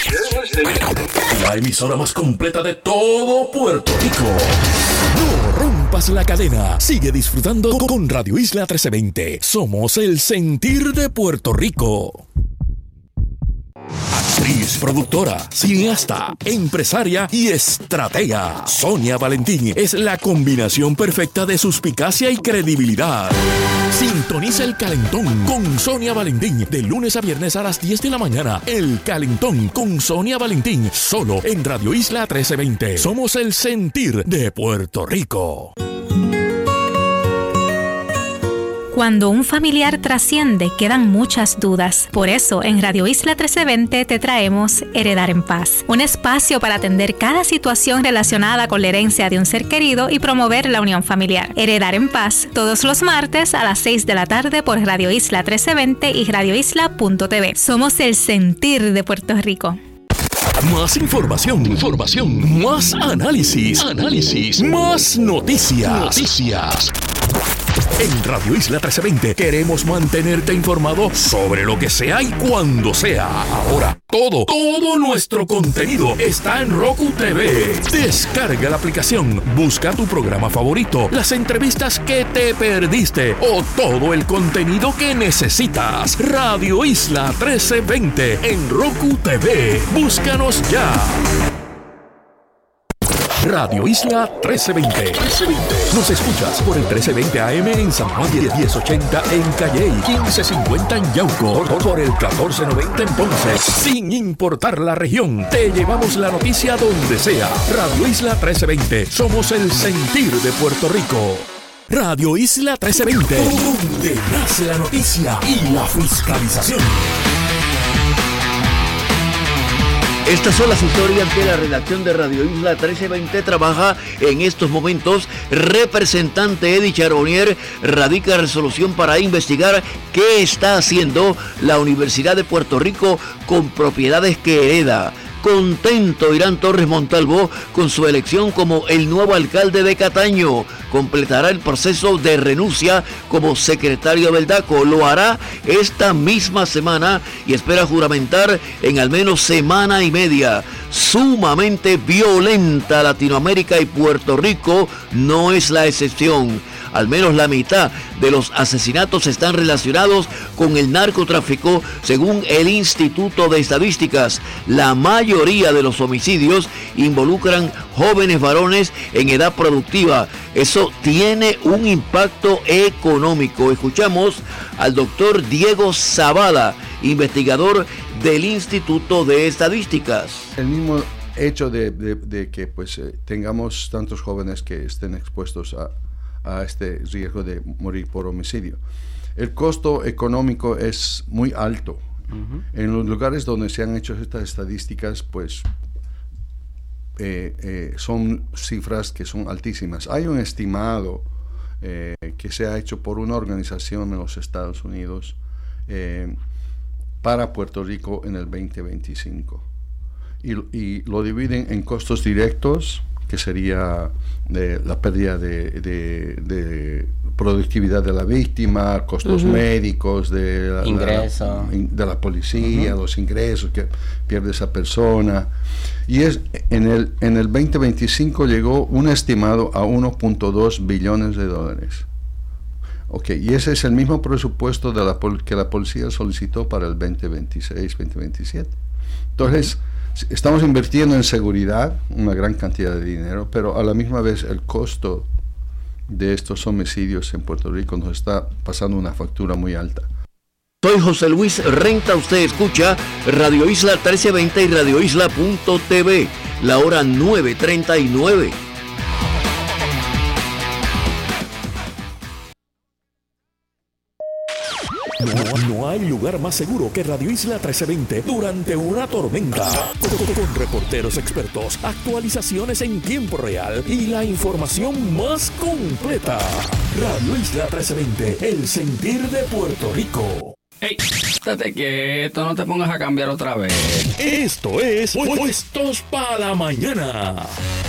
la emisora más completa de todo Puerto Rico. No rompas la cadena. Sigue disfrutando con Radio Isla trece veinte. Somos el sentir de Puerto Rico. Actriz, productora, cineasta, empresaria y estratega. Sonia Valentín es la combinación perfecta de suspicacia y credibilidad. Sintoniza El Calentón con Sonia Valentín de lunes a viernes a las diez de la mañana. El Calentón con Sonia Valentín, solo en Radio Isla trece veinte. Somos el sentir de Puerto Rico. Cuando un familiar trasciende, quedan muchas dudas. Por eso, en Radio Isla trece veinte te traemos Heredar en Paz, un espacio para atender cada situación relacionada con la herencia de un ser querido y promover la unión familiar. Heredar en Paz, todos los martes a las seis de la tarde por Radio Isla trece veinte y radio isla punto t v. Somos el sentir de Puerto Rico. Más información, información, más análisis, análisis, más noticias, noticias. En Radio Isla trece veinte queremos mantenerte informado sobre lo que sea y cuando sea. Ahora, todo, todo nuestro contenido está en Roku T V. Descarga la aplicación, busca tu programa favorito, las entrevistas que te perdiste o todo el contenido que necesitas. Radio Isla trece veinte en Roku T V. Búscanos ya. Radio Isla trece veinte. Nos escuchas por el trece veinte A M en San Juan, diez ochenta en Calley, quince cincuenta en Yauco, por el catorce noventa en Ponce. Sin importar la región, te llevamos la noticia donde sea. Radio Isla trece veinte. Somos el sentir de Puerto Rico. Radio Isla trece veinte, donde nace la noticia y la fiscalización. Estas son las historias que la redacción de Radio Isla trece veinte trabaja en estos momentos. Representante Eddie Charbonnier radica resolución para investigar qué está haciendo la Universidad de Puerto Rico con propiedades que hereda. Contento Irán Torres Montalvo con su elección como el nuevo alcalde de Cataño. Completará el proceso de renuncia como secretario del D A C O. Lo hará esta misma semana y espera juramentar en al menos semana y media. Sumamente violenta Latinoamérica y Puerto Rico no es la excepción. Al menos la mitad de los asesinatos están relacionados con el narcotráfico, según el Instituto de Estadísticas. La mayoría de los homicidios involucran jóvenes varones en edad productiva. Eso tiene un impacto económico. Escuchamos al doctor Diego Zavala, investigador del Instituto de Estadísticas. El mismo hecho de, de, de que pues eh, tengamos tantos jóvenes que estén expuestos a a este riesgo de morir por homicidio. El costo económico es muy alto. Uh-huh. En los lugares donde se han hecho estas estadísticas, pues eh, eh, son cifras que son altísimas. Hay un estimado eh, que se ha hecho por una organización en los Estados Unidos eh, para Puerto Rico en el veinte veinticinco. Y, y lo dividen en costos directos, que sería de la pérdida de, de, de productividad de la víctima, costos uh-huh. médicos, de la, Ingreso. la, de la policía, uh-huh. los ingresos que pierde esa persona. Y es en el, en el veinte veinticinco llegó un estimado a uno punto dos billones de dólares. Ok, y ese es el mismo presupuesto de la, que la policía solicitó para el veinte veintiséis, veinte veintisiete. Entonces, uh-huh. estamos invirtiendo en seguridad una gran cantidad de dinero, pero a la misma vez el costo de estos homicidios en Puerto Rico nos está pasando una factura muy alta. Soy José Luis Renta, usted escucha Radio Isla trece veinte y radio isla punto t v. la hora nueve treinta y nueve. No, no hay lugar más seguro que Radio Isla trece veinte durante una tormenta. Con, con reporteros expertos, actualizaciones en tiempo real y la información más completa. Radio Isla trece veinte, el sentir de Puerto Rico. Ey, estate quieto, no te pongas a cambiar otra vez. Esto es Puestos para la Mañana.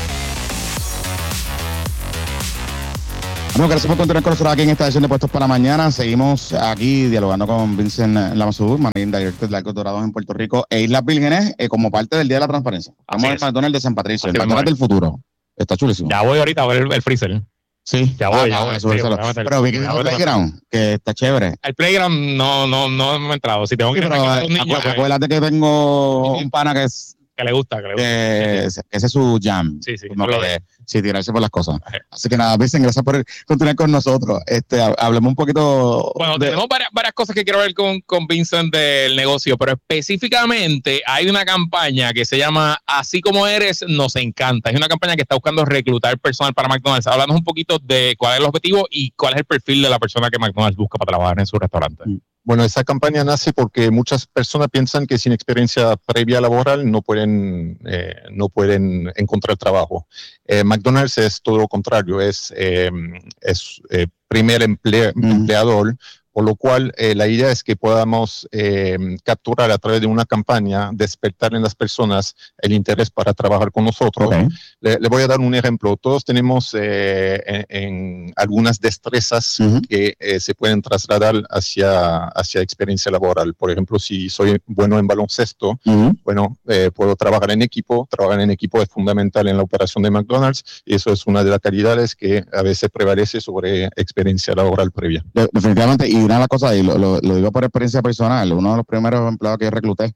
Bueno, gracias por continuar con nosotros aquí en esta edición de Puestos para Mañana. Seguimos aquí dialogando con Vincent Lamassoure, Managing Director de Arcos Dorados en Puerto Rico e Islas Vírgenes, eh, como parte del Día de la Transparencia. Estamos en el McDonald's de San Patricio, el McDonald's del futuro. Está chulísimo. Ya voy ahorita a ver el, el freezer. Sí, ya voy, ah, ya no, voy. eso, Sí, eso, voy a meter- pero vi que voy es a un meter- playground, que está chévere. El playground no, no, no me he entrado. Si tengo que Sí, ir pero a los niños, acu- pues, acuérdate que tengo un pana que es que le gusta, que le gusta. que ese ese es su jam. Sí, sí. Como lo que, de- sí, tirarse por las cosas. Ajá. Así que nada, Vicen, gracias por continuar con nosotros. Este, ha- hablemos un poquito. Bueno, de- tenemos varias, varias cosas que quiero ver con, con Vincent del negocio, pero específicamente hay una campaña que se llama Así como eres, nos encanta. Es una campaña que está buscando reclutar personal para McDonald's. Háblanos un poquito de cuál es el objetivo y cuál es el perfil de la persona que McDonald's busca para trabajar en su restaurante. Bueno, esa campaña nace porque muchas personas piensan que sin experiencia previa laboral no pueden, eh, no pueden encontrar trabajo. Eh, McDonald's es todo lo contrario, es, eh, es eh, primer emple- Mm. empleador, por lo cual eh, la idea es que podamos eh, capturar a través de una campaña, despertar en las personas el interés para trabajar con nosotros. Ok. Le, le voy a dar un ejemplo. Todos tenemos eh, en, en algunas destrezas Ujú. que eh, se pueden trasladar hacia, hacia experiencia laboral. Por ejemplo, si soy bueno en baloncesto, Ujú. bueno, eh, puedo trabajar en equipo. Trabajar en equipo es fundamental en la operación de McDonald's y eso es una de las calidades que a veces prevalece sobre experiencia laboral previa. De- Definitivamente, y una de las cosas, y lo, lo, lo digo por experiencia personal, uno de los primeros empleados que yo recluté,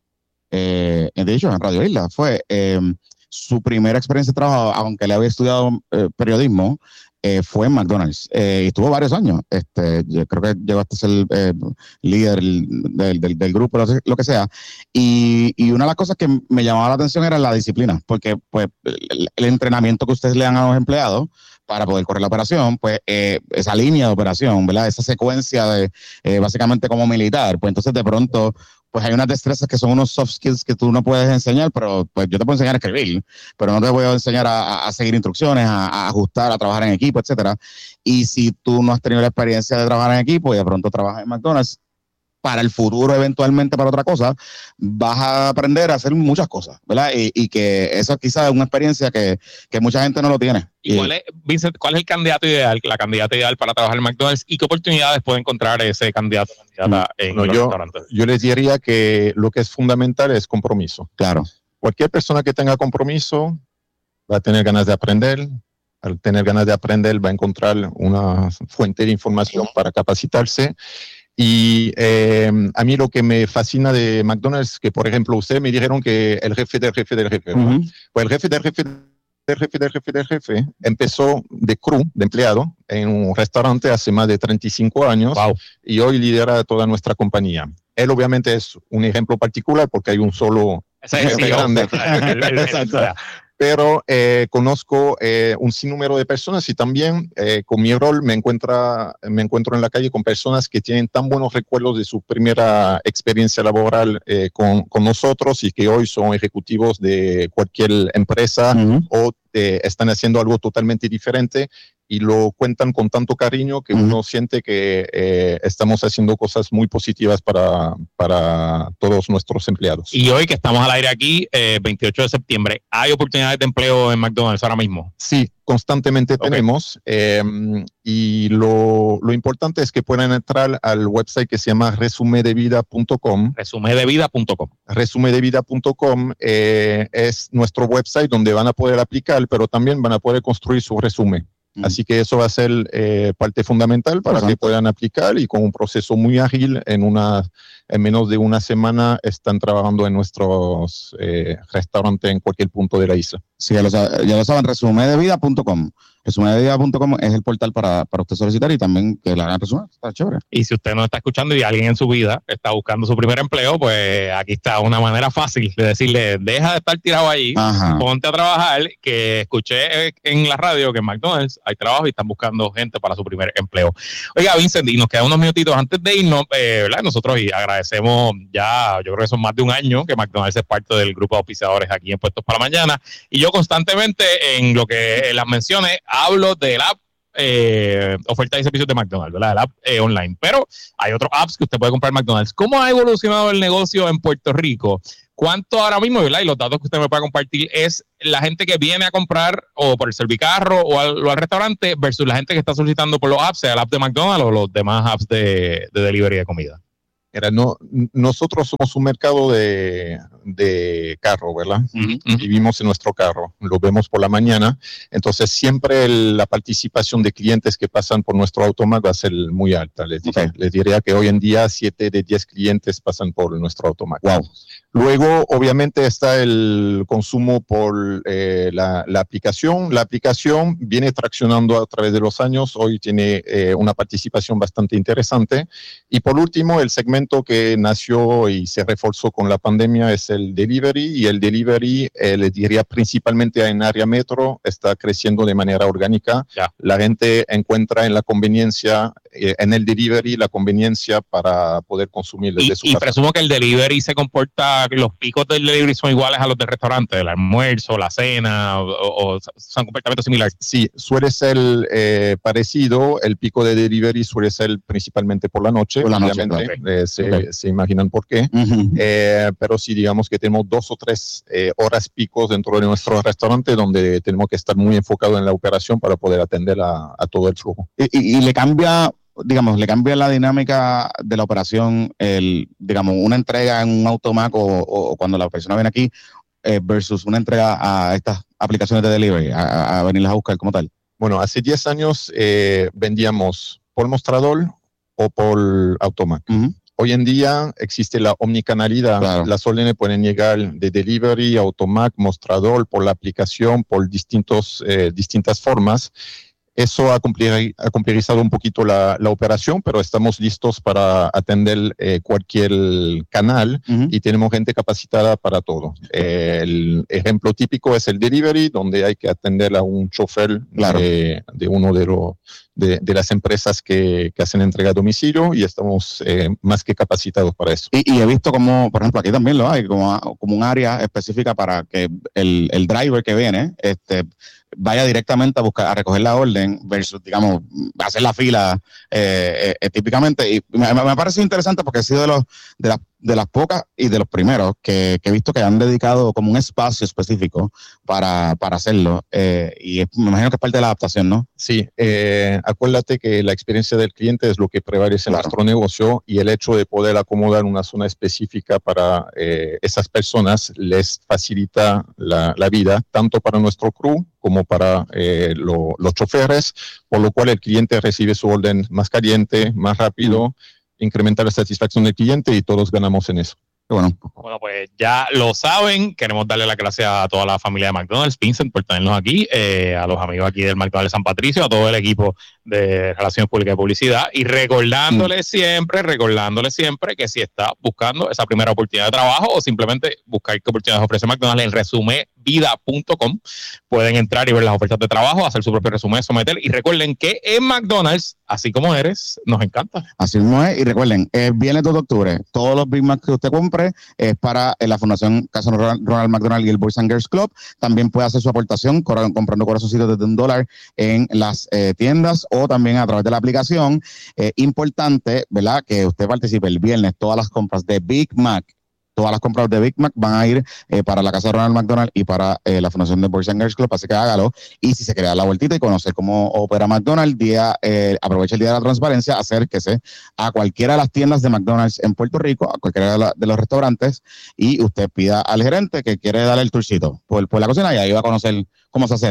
eh, de hecho, en Radio Isla, fue eh, su primera experiencia de trabajo, aunque le había estudiado eh, periodismo, eh, fue en McDonald's. Eh, y estuvo varios años. Este, yo creo que llegó hasta ser eh, líder del, del, del grupo, lo, lo que sea. Y, y una de las cosas que me llamaba la atención era la disciplina, porque pues el, el entrenamiento que ustedes le dan a los empleados para poder correr la operación, pues eh, esa línea de operación, ¿verdad? Esa secuencia de eh, básicamente como militar, pues entonces de pronto pues hay unas destrezas que son unos soft skills que tú no puedes enseñar, pero pues yo te puedo enseñar a escribir, pero no te voy a enseñar a, a- a seguir instrucciones, a, a ajustar, a trabajar en equipo, etcétera. Y si tú no has tenido la experiencia de trabajar en equipo y de pronto trabajas en McDonald's, para el futuro, eventualmente para otra cosa, vas a aprender a hacer muchas cosas, ¿verdad? Y, y que eso quizás es una experiencia que, que mucha gente no lo tiene. ¿Y cuál es, Vincent, cuál es el candidato ideal, la candidata ideal para trabajar en McDonald's y qué oportunidades puede encontrar ese candidato o candidata en Bueno, los yo, restaurantes? yo les diría que lo que es fundamental es compromiso. Claro. Cualquier persona que tenga compromiso va a tener ganas de aprender. Al tener ganas de aprender va a encontrar una fuente de información para capacitarse. Y eh, a mí lo que me fascina de McDonald's es que, por ejemplo, ustedes me dijeron que el jefe del jefe del jefe, ¿verdad? Ujú. Pues el jefe del jefe del jefe del jefe del jefe empezó de crew, de empleado, en un restaurante hace más de treinta y cinco años. Wow. Y hoy lidera toda nuestra compañía. Él obviamente es un ejemplo particular porque hay un solo Ese es el jefe C E O, grande. o sea, el- el- el- Exacto. o sea, Pero eh, conozco eh, un sinnúmero de personas y también eh, con mi rol me, encuentra, me encuentro en la calle con personas que tienen tan buenos recuerdos de su primera experiencia laboral eh, con, con nosotros y que hoy son ejecutivos de cualquier empresa Ujú. o eh, están haciendo algo totalmente diferente y lo cuentan con tanto cariño que Ujú. uno siente que eh, estamos haciendo cosas muy positivas para, para todos nuestros empleados. Y hoy que estamos al aire aquí, eh, veintiocho de septiembre, ¿hay oportunidades de empleo en McDonald's ahora mismo? Sí, constantemente Ok. tenemos eh, y lo, lo importante es que puedan entrar al website que se llama resumedevida punto com. resumedevida punto com. resumedevida punto com eh, es nuestro website donde van a poder aplicar, pero también van a poder construir su resumen. Mm. Así que eso va a ser eh, parte fundamental para Exacto. que puedan aplicar y con un proceso muy ágil, en, una, en menos de una semana están trabajando en nuestros eh, restaurantes en cualquier punto de la isla. Sí, ya lo, sa- ya lo saben, resumedevida punto com. resumededida punto com es el portal para, para usted solicitar y también que la hagan resumen. Está chévere. Y si usted no está escuchando y alguien en su vida está buscando su primer empleo, pues aquí está una manera fácil de decirle, deja de estar tirado ahí, Ajá. ponte a trabajar, que escuché en la radio que en McDonald's hay trabajo y están buscando gente para su primer empleo. Oiga, Vincent, y nos quedan unos minutitos antes de irnos, eh, ¿verdad? Nosotros y agradecemos ya, yo creo que son más de un año que McDonald's es parte del grupo de auspiciadores aquí en Puestos para Mañana, y yo constantemente en lo que en las menciones hablo del app eh, oferta y servicios de McDonald's, ¿verdad? El app eh, online, pero hay otros apps que usted puede comprar en McDonald's. ¿Cómo ha evolucionado el negocio en Puerto Rico? ¿Cuánto ahora mismo, ¿verdad? Y los datos que usted me puede compartir es la gente que viene a comprar o por el servicarro o al, o al restaurante versus la gente que está solicitando por los apps, sea el app de McDonald's o los demás apps de, de delivery de comida? Era, no, nosotros somos un mercado de, de carro, ¿verdad? Uh-huh, uh-huh. Vivimos en nuestro carro, lo vemos por la mañana, entonces siempre el, la participación de clientes que pasan por nuestro automac va a ser muy alta. Les, okay. les diría que hoy en día siete de diez clientes pasan por nuestro automac. Wow. Luego, obviamente, está el consumo por eh, la, la aplicación. La aplicación viene traccionando a través de los años. Hoy tiene eh, una participación bastante interesante. Y por último, el segmento que nació y se reforzó con la pandemia es el delivery. Y el delivery, eh, les diría principalmente en área metro, está creciendo de manera orgánica. Ya. La gente encuentra en la conveniencia, eh, en el delivery, la conveniencia para poder consumir desde y, su y casa. Y presumo que el delivery se comporta, los picos del delivery son iguales a los del restaurante, el almuerzo, la cena, o, o son completamente similares. Sí, suele ser eh, parecido. El pico de delivery suele ser principalmente por la noche. Por la noche, obviamente. Okay. Eh, se, Okay. se imaginan por qué. Uh-huh. Eh, pero sí, digamos que tenemos dos o tres eh, horas picos dentro de nuestro restaurante donde tenemos que estar muy enfocados en la operación para poder atender a, a todo el flujo. Y, y, y le cambia... digamos, le cambia la dinámica de la operación, el, digamos, una entrega en un automac o, o cuando la persona viene aquí eh, versus una entrega a estas aplicaciones de delivery, a, a venirlas a buscar como tal? Bueno, hace diez años eh, vendíamos por mostrador o por automac. Uh-huh. Hoy en día existe la omnicanalidad. Claro. Las órdenes pueden llegar de delivery, automac, mostrador, por la aplicación, por distintos, eh, distintas formas. Eso ha complejizado un poquito la, la operación, pero estamos listos para atender eh, cualquier canal uh-huh. y tenemos gente capacitada para todo. Eh, el ejemplo típico es el delivery, donde hay que atender a un chofer claro. de, de uno de, lo, de, de las empresas que, que hacen entrega a domicilio y estamos eh, más que capacitados para eso. Y, y he visto como, por ejemplo, aquí también lo hay, como, como un área específica para que el, el driver que viene, este, vaya directamente a buscar, a recoger la orden versus, digamos, hacer la fila eh, eh, típicamente. Y me, me parece interesante porque he sido de los de las de las pocas y de los primeros que, que he visto que han dedicado como un espacio específico para, para hacerlo. Eh, y es, me imagino que es parte de la adaptación, ¿no? Sí, eh, acuérdate que la experiencia del cliente es lo que prevalece en claro. nuestro negocio y el hecho de poder acomodar una zona específica para eh, esas personas les facilita la, la vida, tanto para nuestro crew como para eh, lo, los choferes, por lo cual el cliente recibe su orden más caliente, más rápido, mm. incrementar la satisfacción del cliente y todos ganamos en eso. Bueno. bueno, pues ya lo saben. Queremos darle las gracias a toda la familia de McDonald's, Vincent, por tenernos aquí, eh, a los amigos aquí del McDonald's San Patricio, a todo el equipo de Relaciones Públicas y Publicidad, y recordándole mm. siempre, recordándole siempre que si está buscando esa primera oportunidad de trabajo o simplemente buscar qué oportunidades ofrece McDonald's en resumen vida punto com, pueden entrar y ver las ofertas de trabajo, hacer su propio resumen, someter, y recuerden que en McDonald's, así como eres, nos encanta. Así mismo es, y recuerden, el viernes dos de octubre, todos los Big Mac que usted compre es para eh, la Fundación Casa Ronald McDonald y el Boys and Girls Club. También puede hacer su aportación cor- comprando corazoncitos desde un dólar en las eh, tiendas o también a través de la aplicación. Eh, importante, ¿verdad?, que usted participe el viernes. Todas las compras de Big Mac, todas las compras de Big Mac van a ir eh, para la Casa Ronald McDonald y para eh, la Fundación de Boys and Girls Club, así que hágalo. Y si se quiere dar la vueltita y conocer cómo opera McDonald's, día, eh, aproveche el Día de la Transparencia, acérquese a cualquiera de las tiendas de McDonald's en Puerto Rico, a cualquiera de, la, de los restaurantes, y usted pida al gerente que quiere darle el tourcito por, por la cocina y ahí va a conocer cómo se hace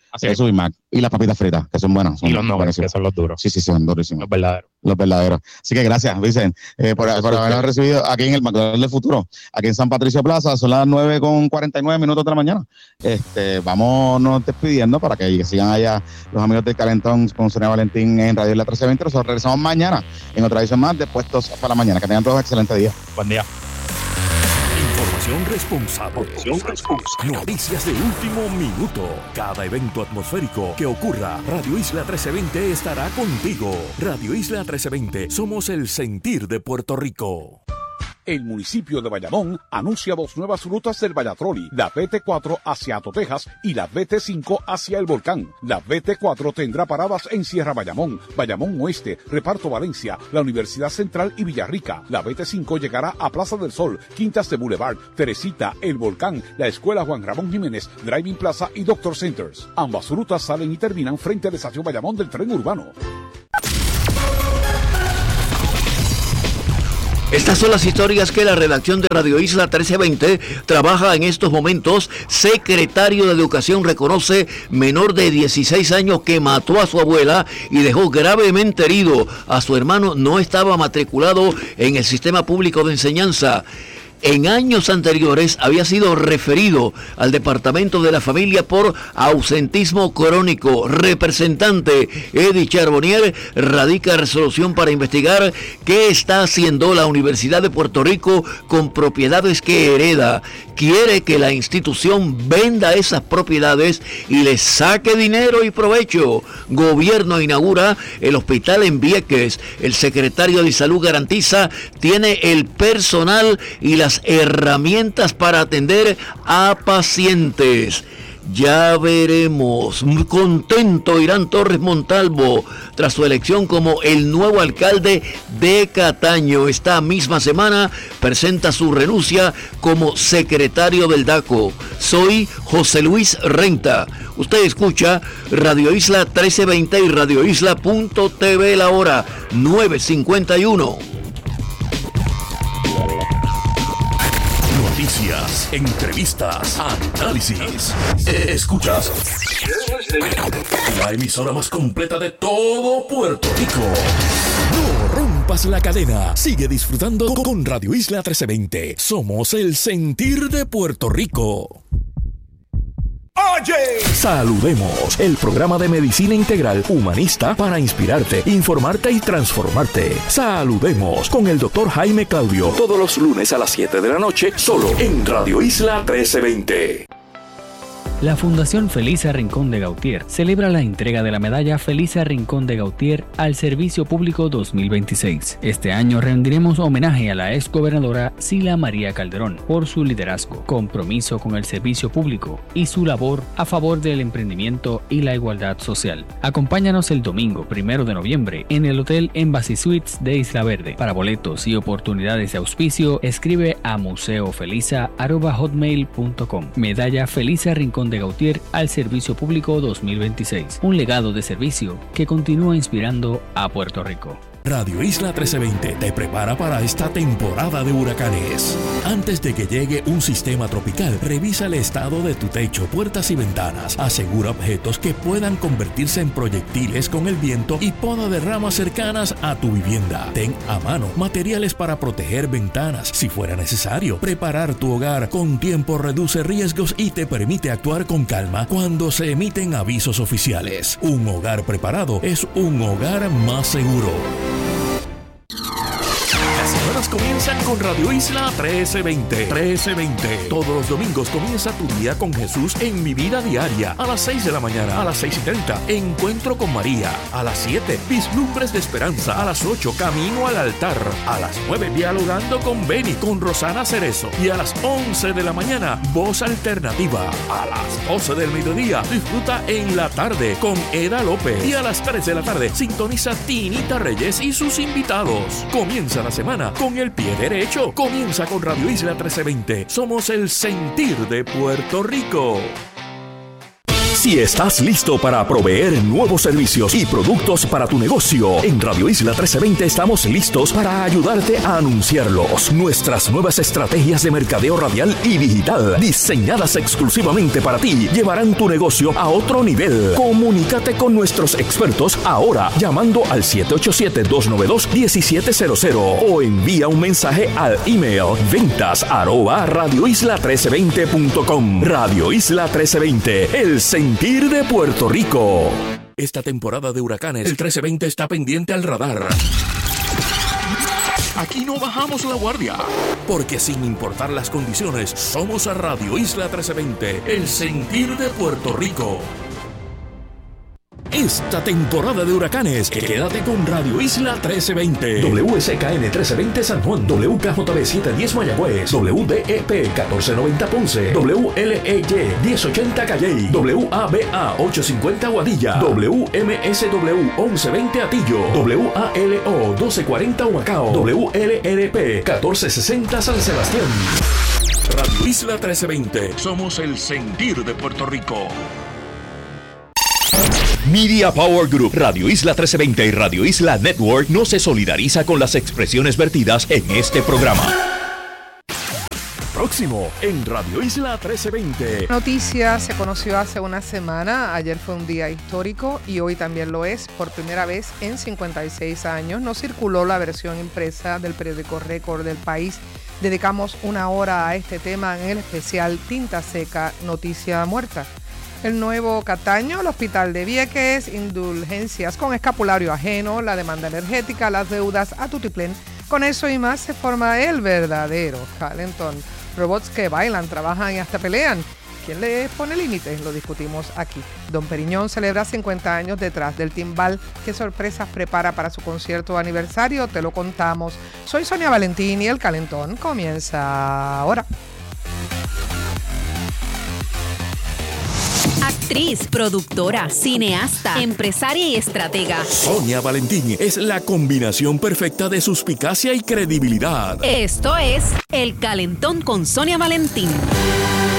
Así Queso y Mac. Y las papitas fritas, que son buenas. Son y los nuggets, buenísimas. que son los duros. Sí, sí, son durísimos. Los verdaderos. Los verdaderos. Así que gracias, Vicen, eh, por, por habernos recibido aquí en el McDonald's del Futuro, aquí en San Patricio Plaza. Son las nueve con cuarenta y nueve minutos de la mañana. Este, vámonos despidiendo para que sigan allá los amigos del Calentón con Sonia Valentín en Radio Isla trece veinte. Nosotros regresamos mañana en otra edición más de Puestos para la Mañana. Que tengan todos un excelente día. Buen día. Información responsable. Noticias de último minuto. Cada evento atmosférico que ocurra, Radio Isla trece veinte estará contigo. Radio Isla trece veinte, somos el sentir de Puerto Rico. El municipio de Bayamón anuncia dos nuevas rutas del Vallatroli, la B T cuatro hacia Ato, Texas y la B T cinco hacia El Volcán. La B T cuatro tendrá paradas en Sierra Bayamón, Bayamón Oeste, Reparto Valencia, la Universidad Central y Villarrica. La B T cinco llegará a Plaza del Sol, Quintas de Boulevard, Teresita, El Volcán, la Escuela Juan Ramón Jiménez, Driving Plaza y Doctor Centers. Ambas rutas salen y terminan frente a la estación Bayamón del tren urbano. Estas son las historias que la redacción de Radio Isla trece veinte trabaja en estos momentos. Secretario de Educación reconoce menor de dieciséis años que mató a su abuela y dejó gravemente herido a su hermano. No estaba matriculado en el sistema público de enseñanza. En años anteriores había sido referido al Departamento de la Familia por ausentismo crónico. Representante Eddie Charbonnier radica resolución para investigar qué está haciendo la Universidad de Puerto Rico con propiedades que hereda. Quiere que la institución venda esas propiedades y le saque dinero y provecho. Gobierno inaugura el hospital en Vieques. El secretario de Salud garantiza tiene el personal y las herramientas para atender a pacientes. Ya veremos. Muy contento Irán Torres Montalvo tras su elección como el nuevo alcalde de Cataño. Esta misma semana presenta su renuncia como secretario del DACO. Soy José Luis Renta. Usted escucha Radio Isla trece veinte y Radio Isla punto t v la hora nueve cincuenta y uno. Noticias, entrevistas, análisis. Escuchas la emisora más completa de todo Puerto Rico. No rompas la cadena. Sigue disfrutando con Radio Isla trece veinte. Somos el sentir de Puerto Rico. Oye, saludemos, el programa de medicina integral humanista para inspirarte, informarte y transformarte. Saludemos con el doctor Jaime Claudio, todos los lunes a las siete de la noche, solo en Radio Isla trece veinte. La Fundación Felisa Rincón de Gautier celebra la entrega de la medalla Felisa Rincón de Gautier al Servicio Público dos mil veintiséis. Este año rendiremos homenaje a la exgobernadora Sila María Calderón por su liderazgo, compromiso con el servicio público y su labor a favor del emprendimiento y la igualdad social. Acompáñanos el domingo primero de noviembre en el Hotel Embassy Suites de Isla Verde. Para boletos y oportunidades de auspicio, escribe a museofelisa arroba hotmail punto com. Medalla Felisa Rincón de Gautier al Servicio Público dos mil veintiséis. Un legado de servicio que continúa inspirando a Puerto Rico. Radio Isla trece veinte te prepara para esta temporada de huracanes. Antes de que llegue un sistema tropical, revisa el estado de tu techo, puertas y ventanas. Asegura objetos que puedan convertirse en proyectiles con el viento y poda de ramas cercanas a tu vivienda. Ten a mano materiales para proteger ventanas. Si fuera necesario, preparar tu hogar con tiempo reduce riesgos y te permite actuar con calma cuando se emiten avisos oficiales. Un hogar preparado es un hogar más seguro. Las semanas comienzan con Radio Isla trece veinte. trece veinte. Todos los domingos comienza tu día con Jesús en Mi Vida Diaria. A las seis de la mañana, a las seis y treinta, Encuentro con María. A las siete, Vislumbres de Esperanza. A las ocho, Camino al Altar. A las nueve, Dialogando con Beni, con Rosana Cerezo. Y a las once de la mañana, Voz Alternativa. A las doce del mediodía, disfruta En la Tarde con Eda López. Y a las tres de la tarde, sintoniza Tinita Reyes y sus invitados. Comienza la semana con el pie derecho. Comienza con Radio Isla trece veinte. Somos el sentir de Puerto Rico. Si estás listo para proveer nuevos servicios y productos para tu negocio, en Radio Isla trece veinte estamos listos para ayudarte a anunciarlos. Nuestras nuevas estrategias de mercadeo radial y digital, diseñadas exclusivamente para ti, llevarán tu negocio a otro nivel. Comunícate con nuestros expertos ahora llamando al siete ocho siete, dos nueve dos, uno siete cero cero o envía un mensaje al email ventas arroba radioisla trece veinte punto com. Radio Isla trece veinte, el sentir de Puerto Rico. Esta temporada de huracanes, el trece veinte está pendiente al radar. Aquí no bajamos la guardia, porque sin importar las condiciones, somos a Radio Isla trece veinte, el sentir de Puerto Rico. Esta temporada de huracanes, quédate con Radio Isla trece veinte. W S K N trece veinte San Juan, W K J B setecientos diez Mayagüez, W D E P catorce noventa Ponce, W L E Y diez ochenta Calley, W A B A ochocientos cincuenta Aguadilla, W M S W once veinte Atillo, W A L O doce cuarenta Humacao, W L R P catorce sesenta San Sebastián. Radio Isla trece veinte, somos el sentir de Puerto Rico. Media Power Group, Radio Isla trece veinte y Radio Isla Network no se solidariza con las expresiones vertidas en este programa. Próximo en Radio Isla trece veinte. Noticia se conoció hace una semana. Ayer fue un día histórico y hoy también lo es. Por primera vez en cincuenta y seis años no circuló la versión impresa del periódico Récord del País. Dedicamos una hora a este tema en el especial Tinta Seca, Noticia Muerta. El nuevo Cataño, el Hospital de Vieques, indulgencias con escapulario ajeno, la demanda energética, las deudas a tutiplén. Con eso y más se forma el verdadero calentón. Robots que bailan, trabajan y hasta pelean. ¿Quién les pone límites? Lo discutimos aquí. Don Periñón celebra cincuenta años detrás del timbal. ¿Qué sorpresas prepara para su concierto de aniversario? Te lo contamos. Soy Sonia Valentín y el calentón comienza ahora. Actriz, productora, cineasta, empresaria y estratega. Sonia Valentín es la combinación perfecta de suspicacia y credibilidad. Esto es El Calentón con Sonia Valentín.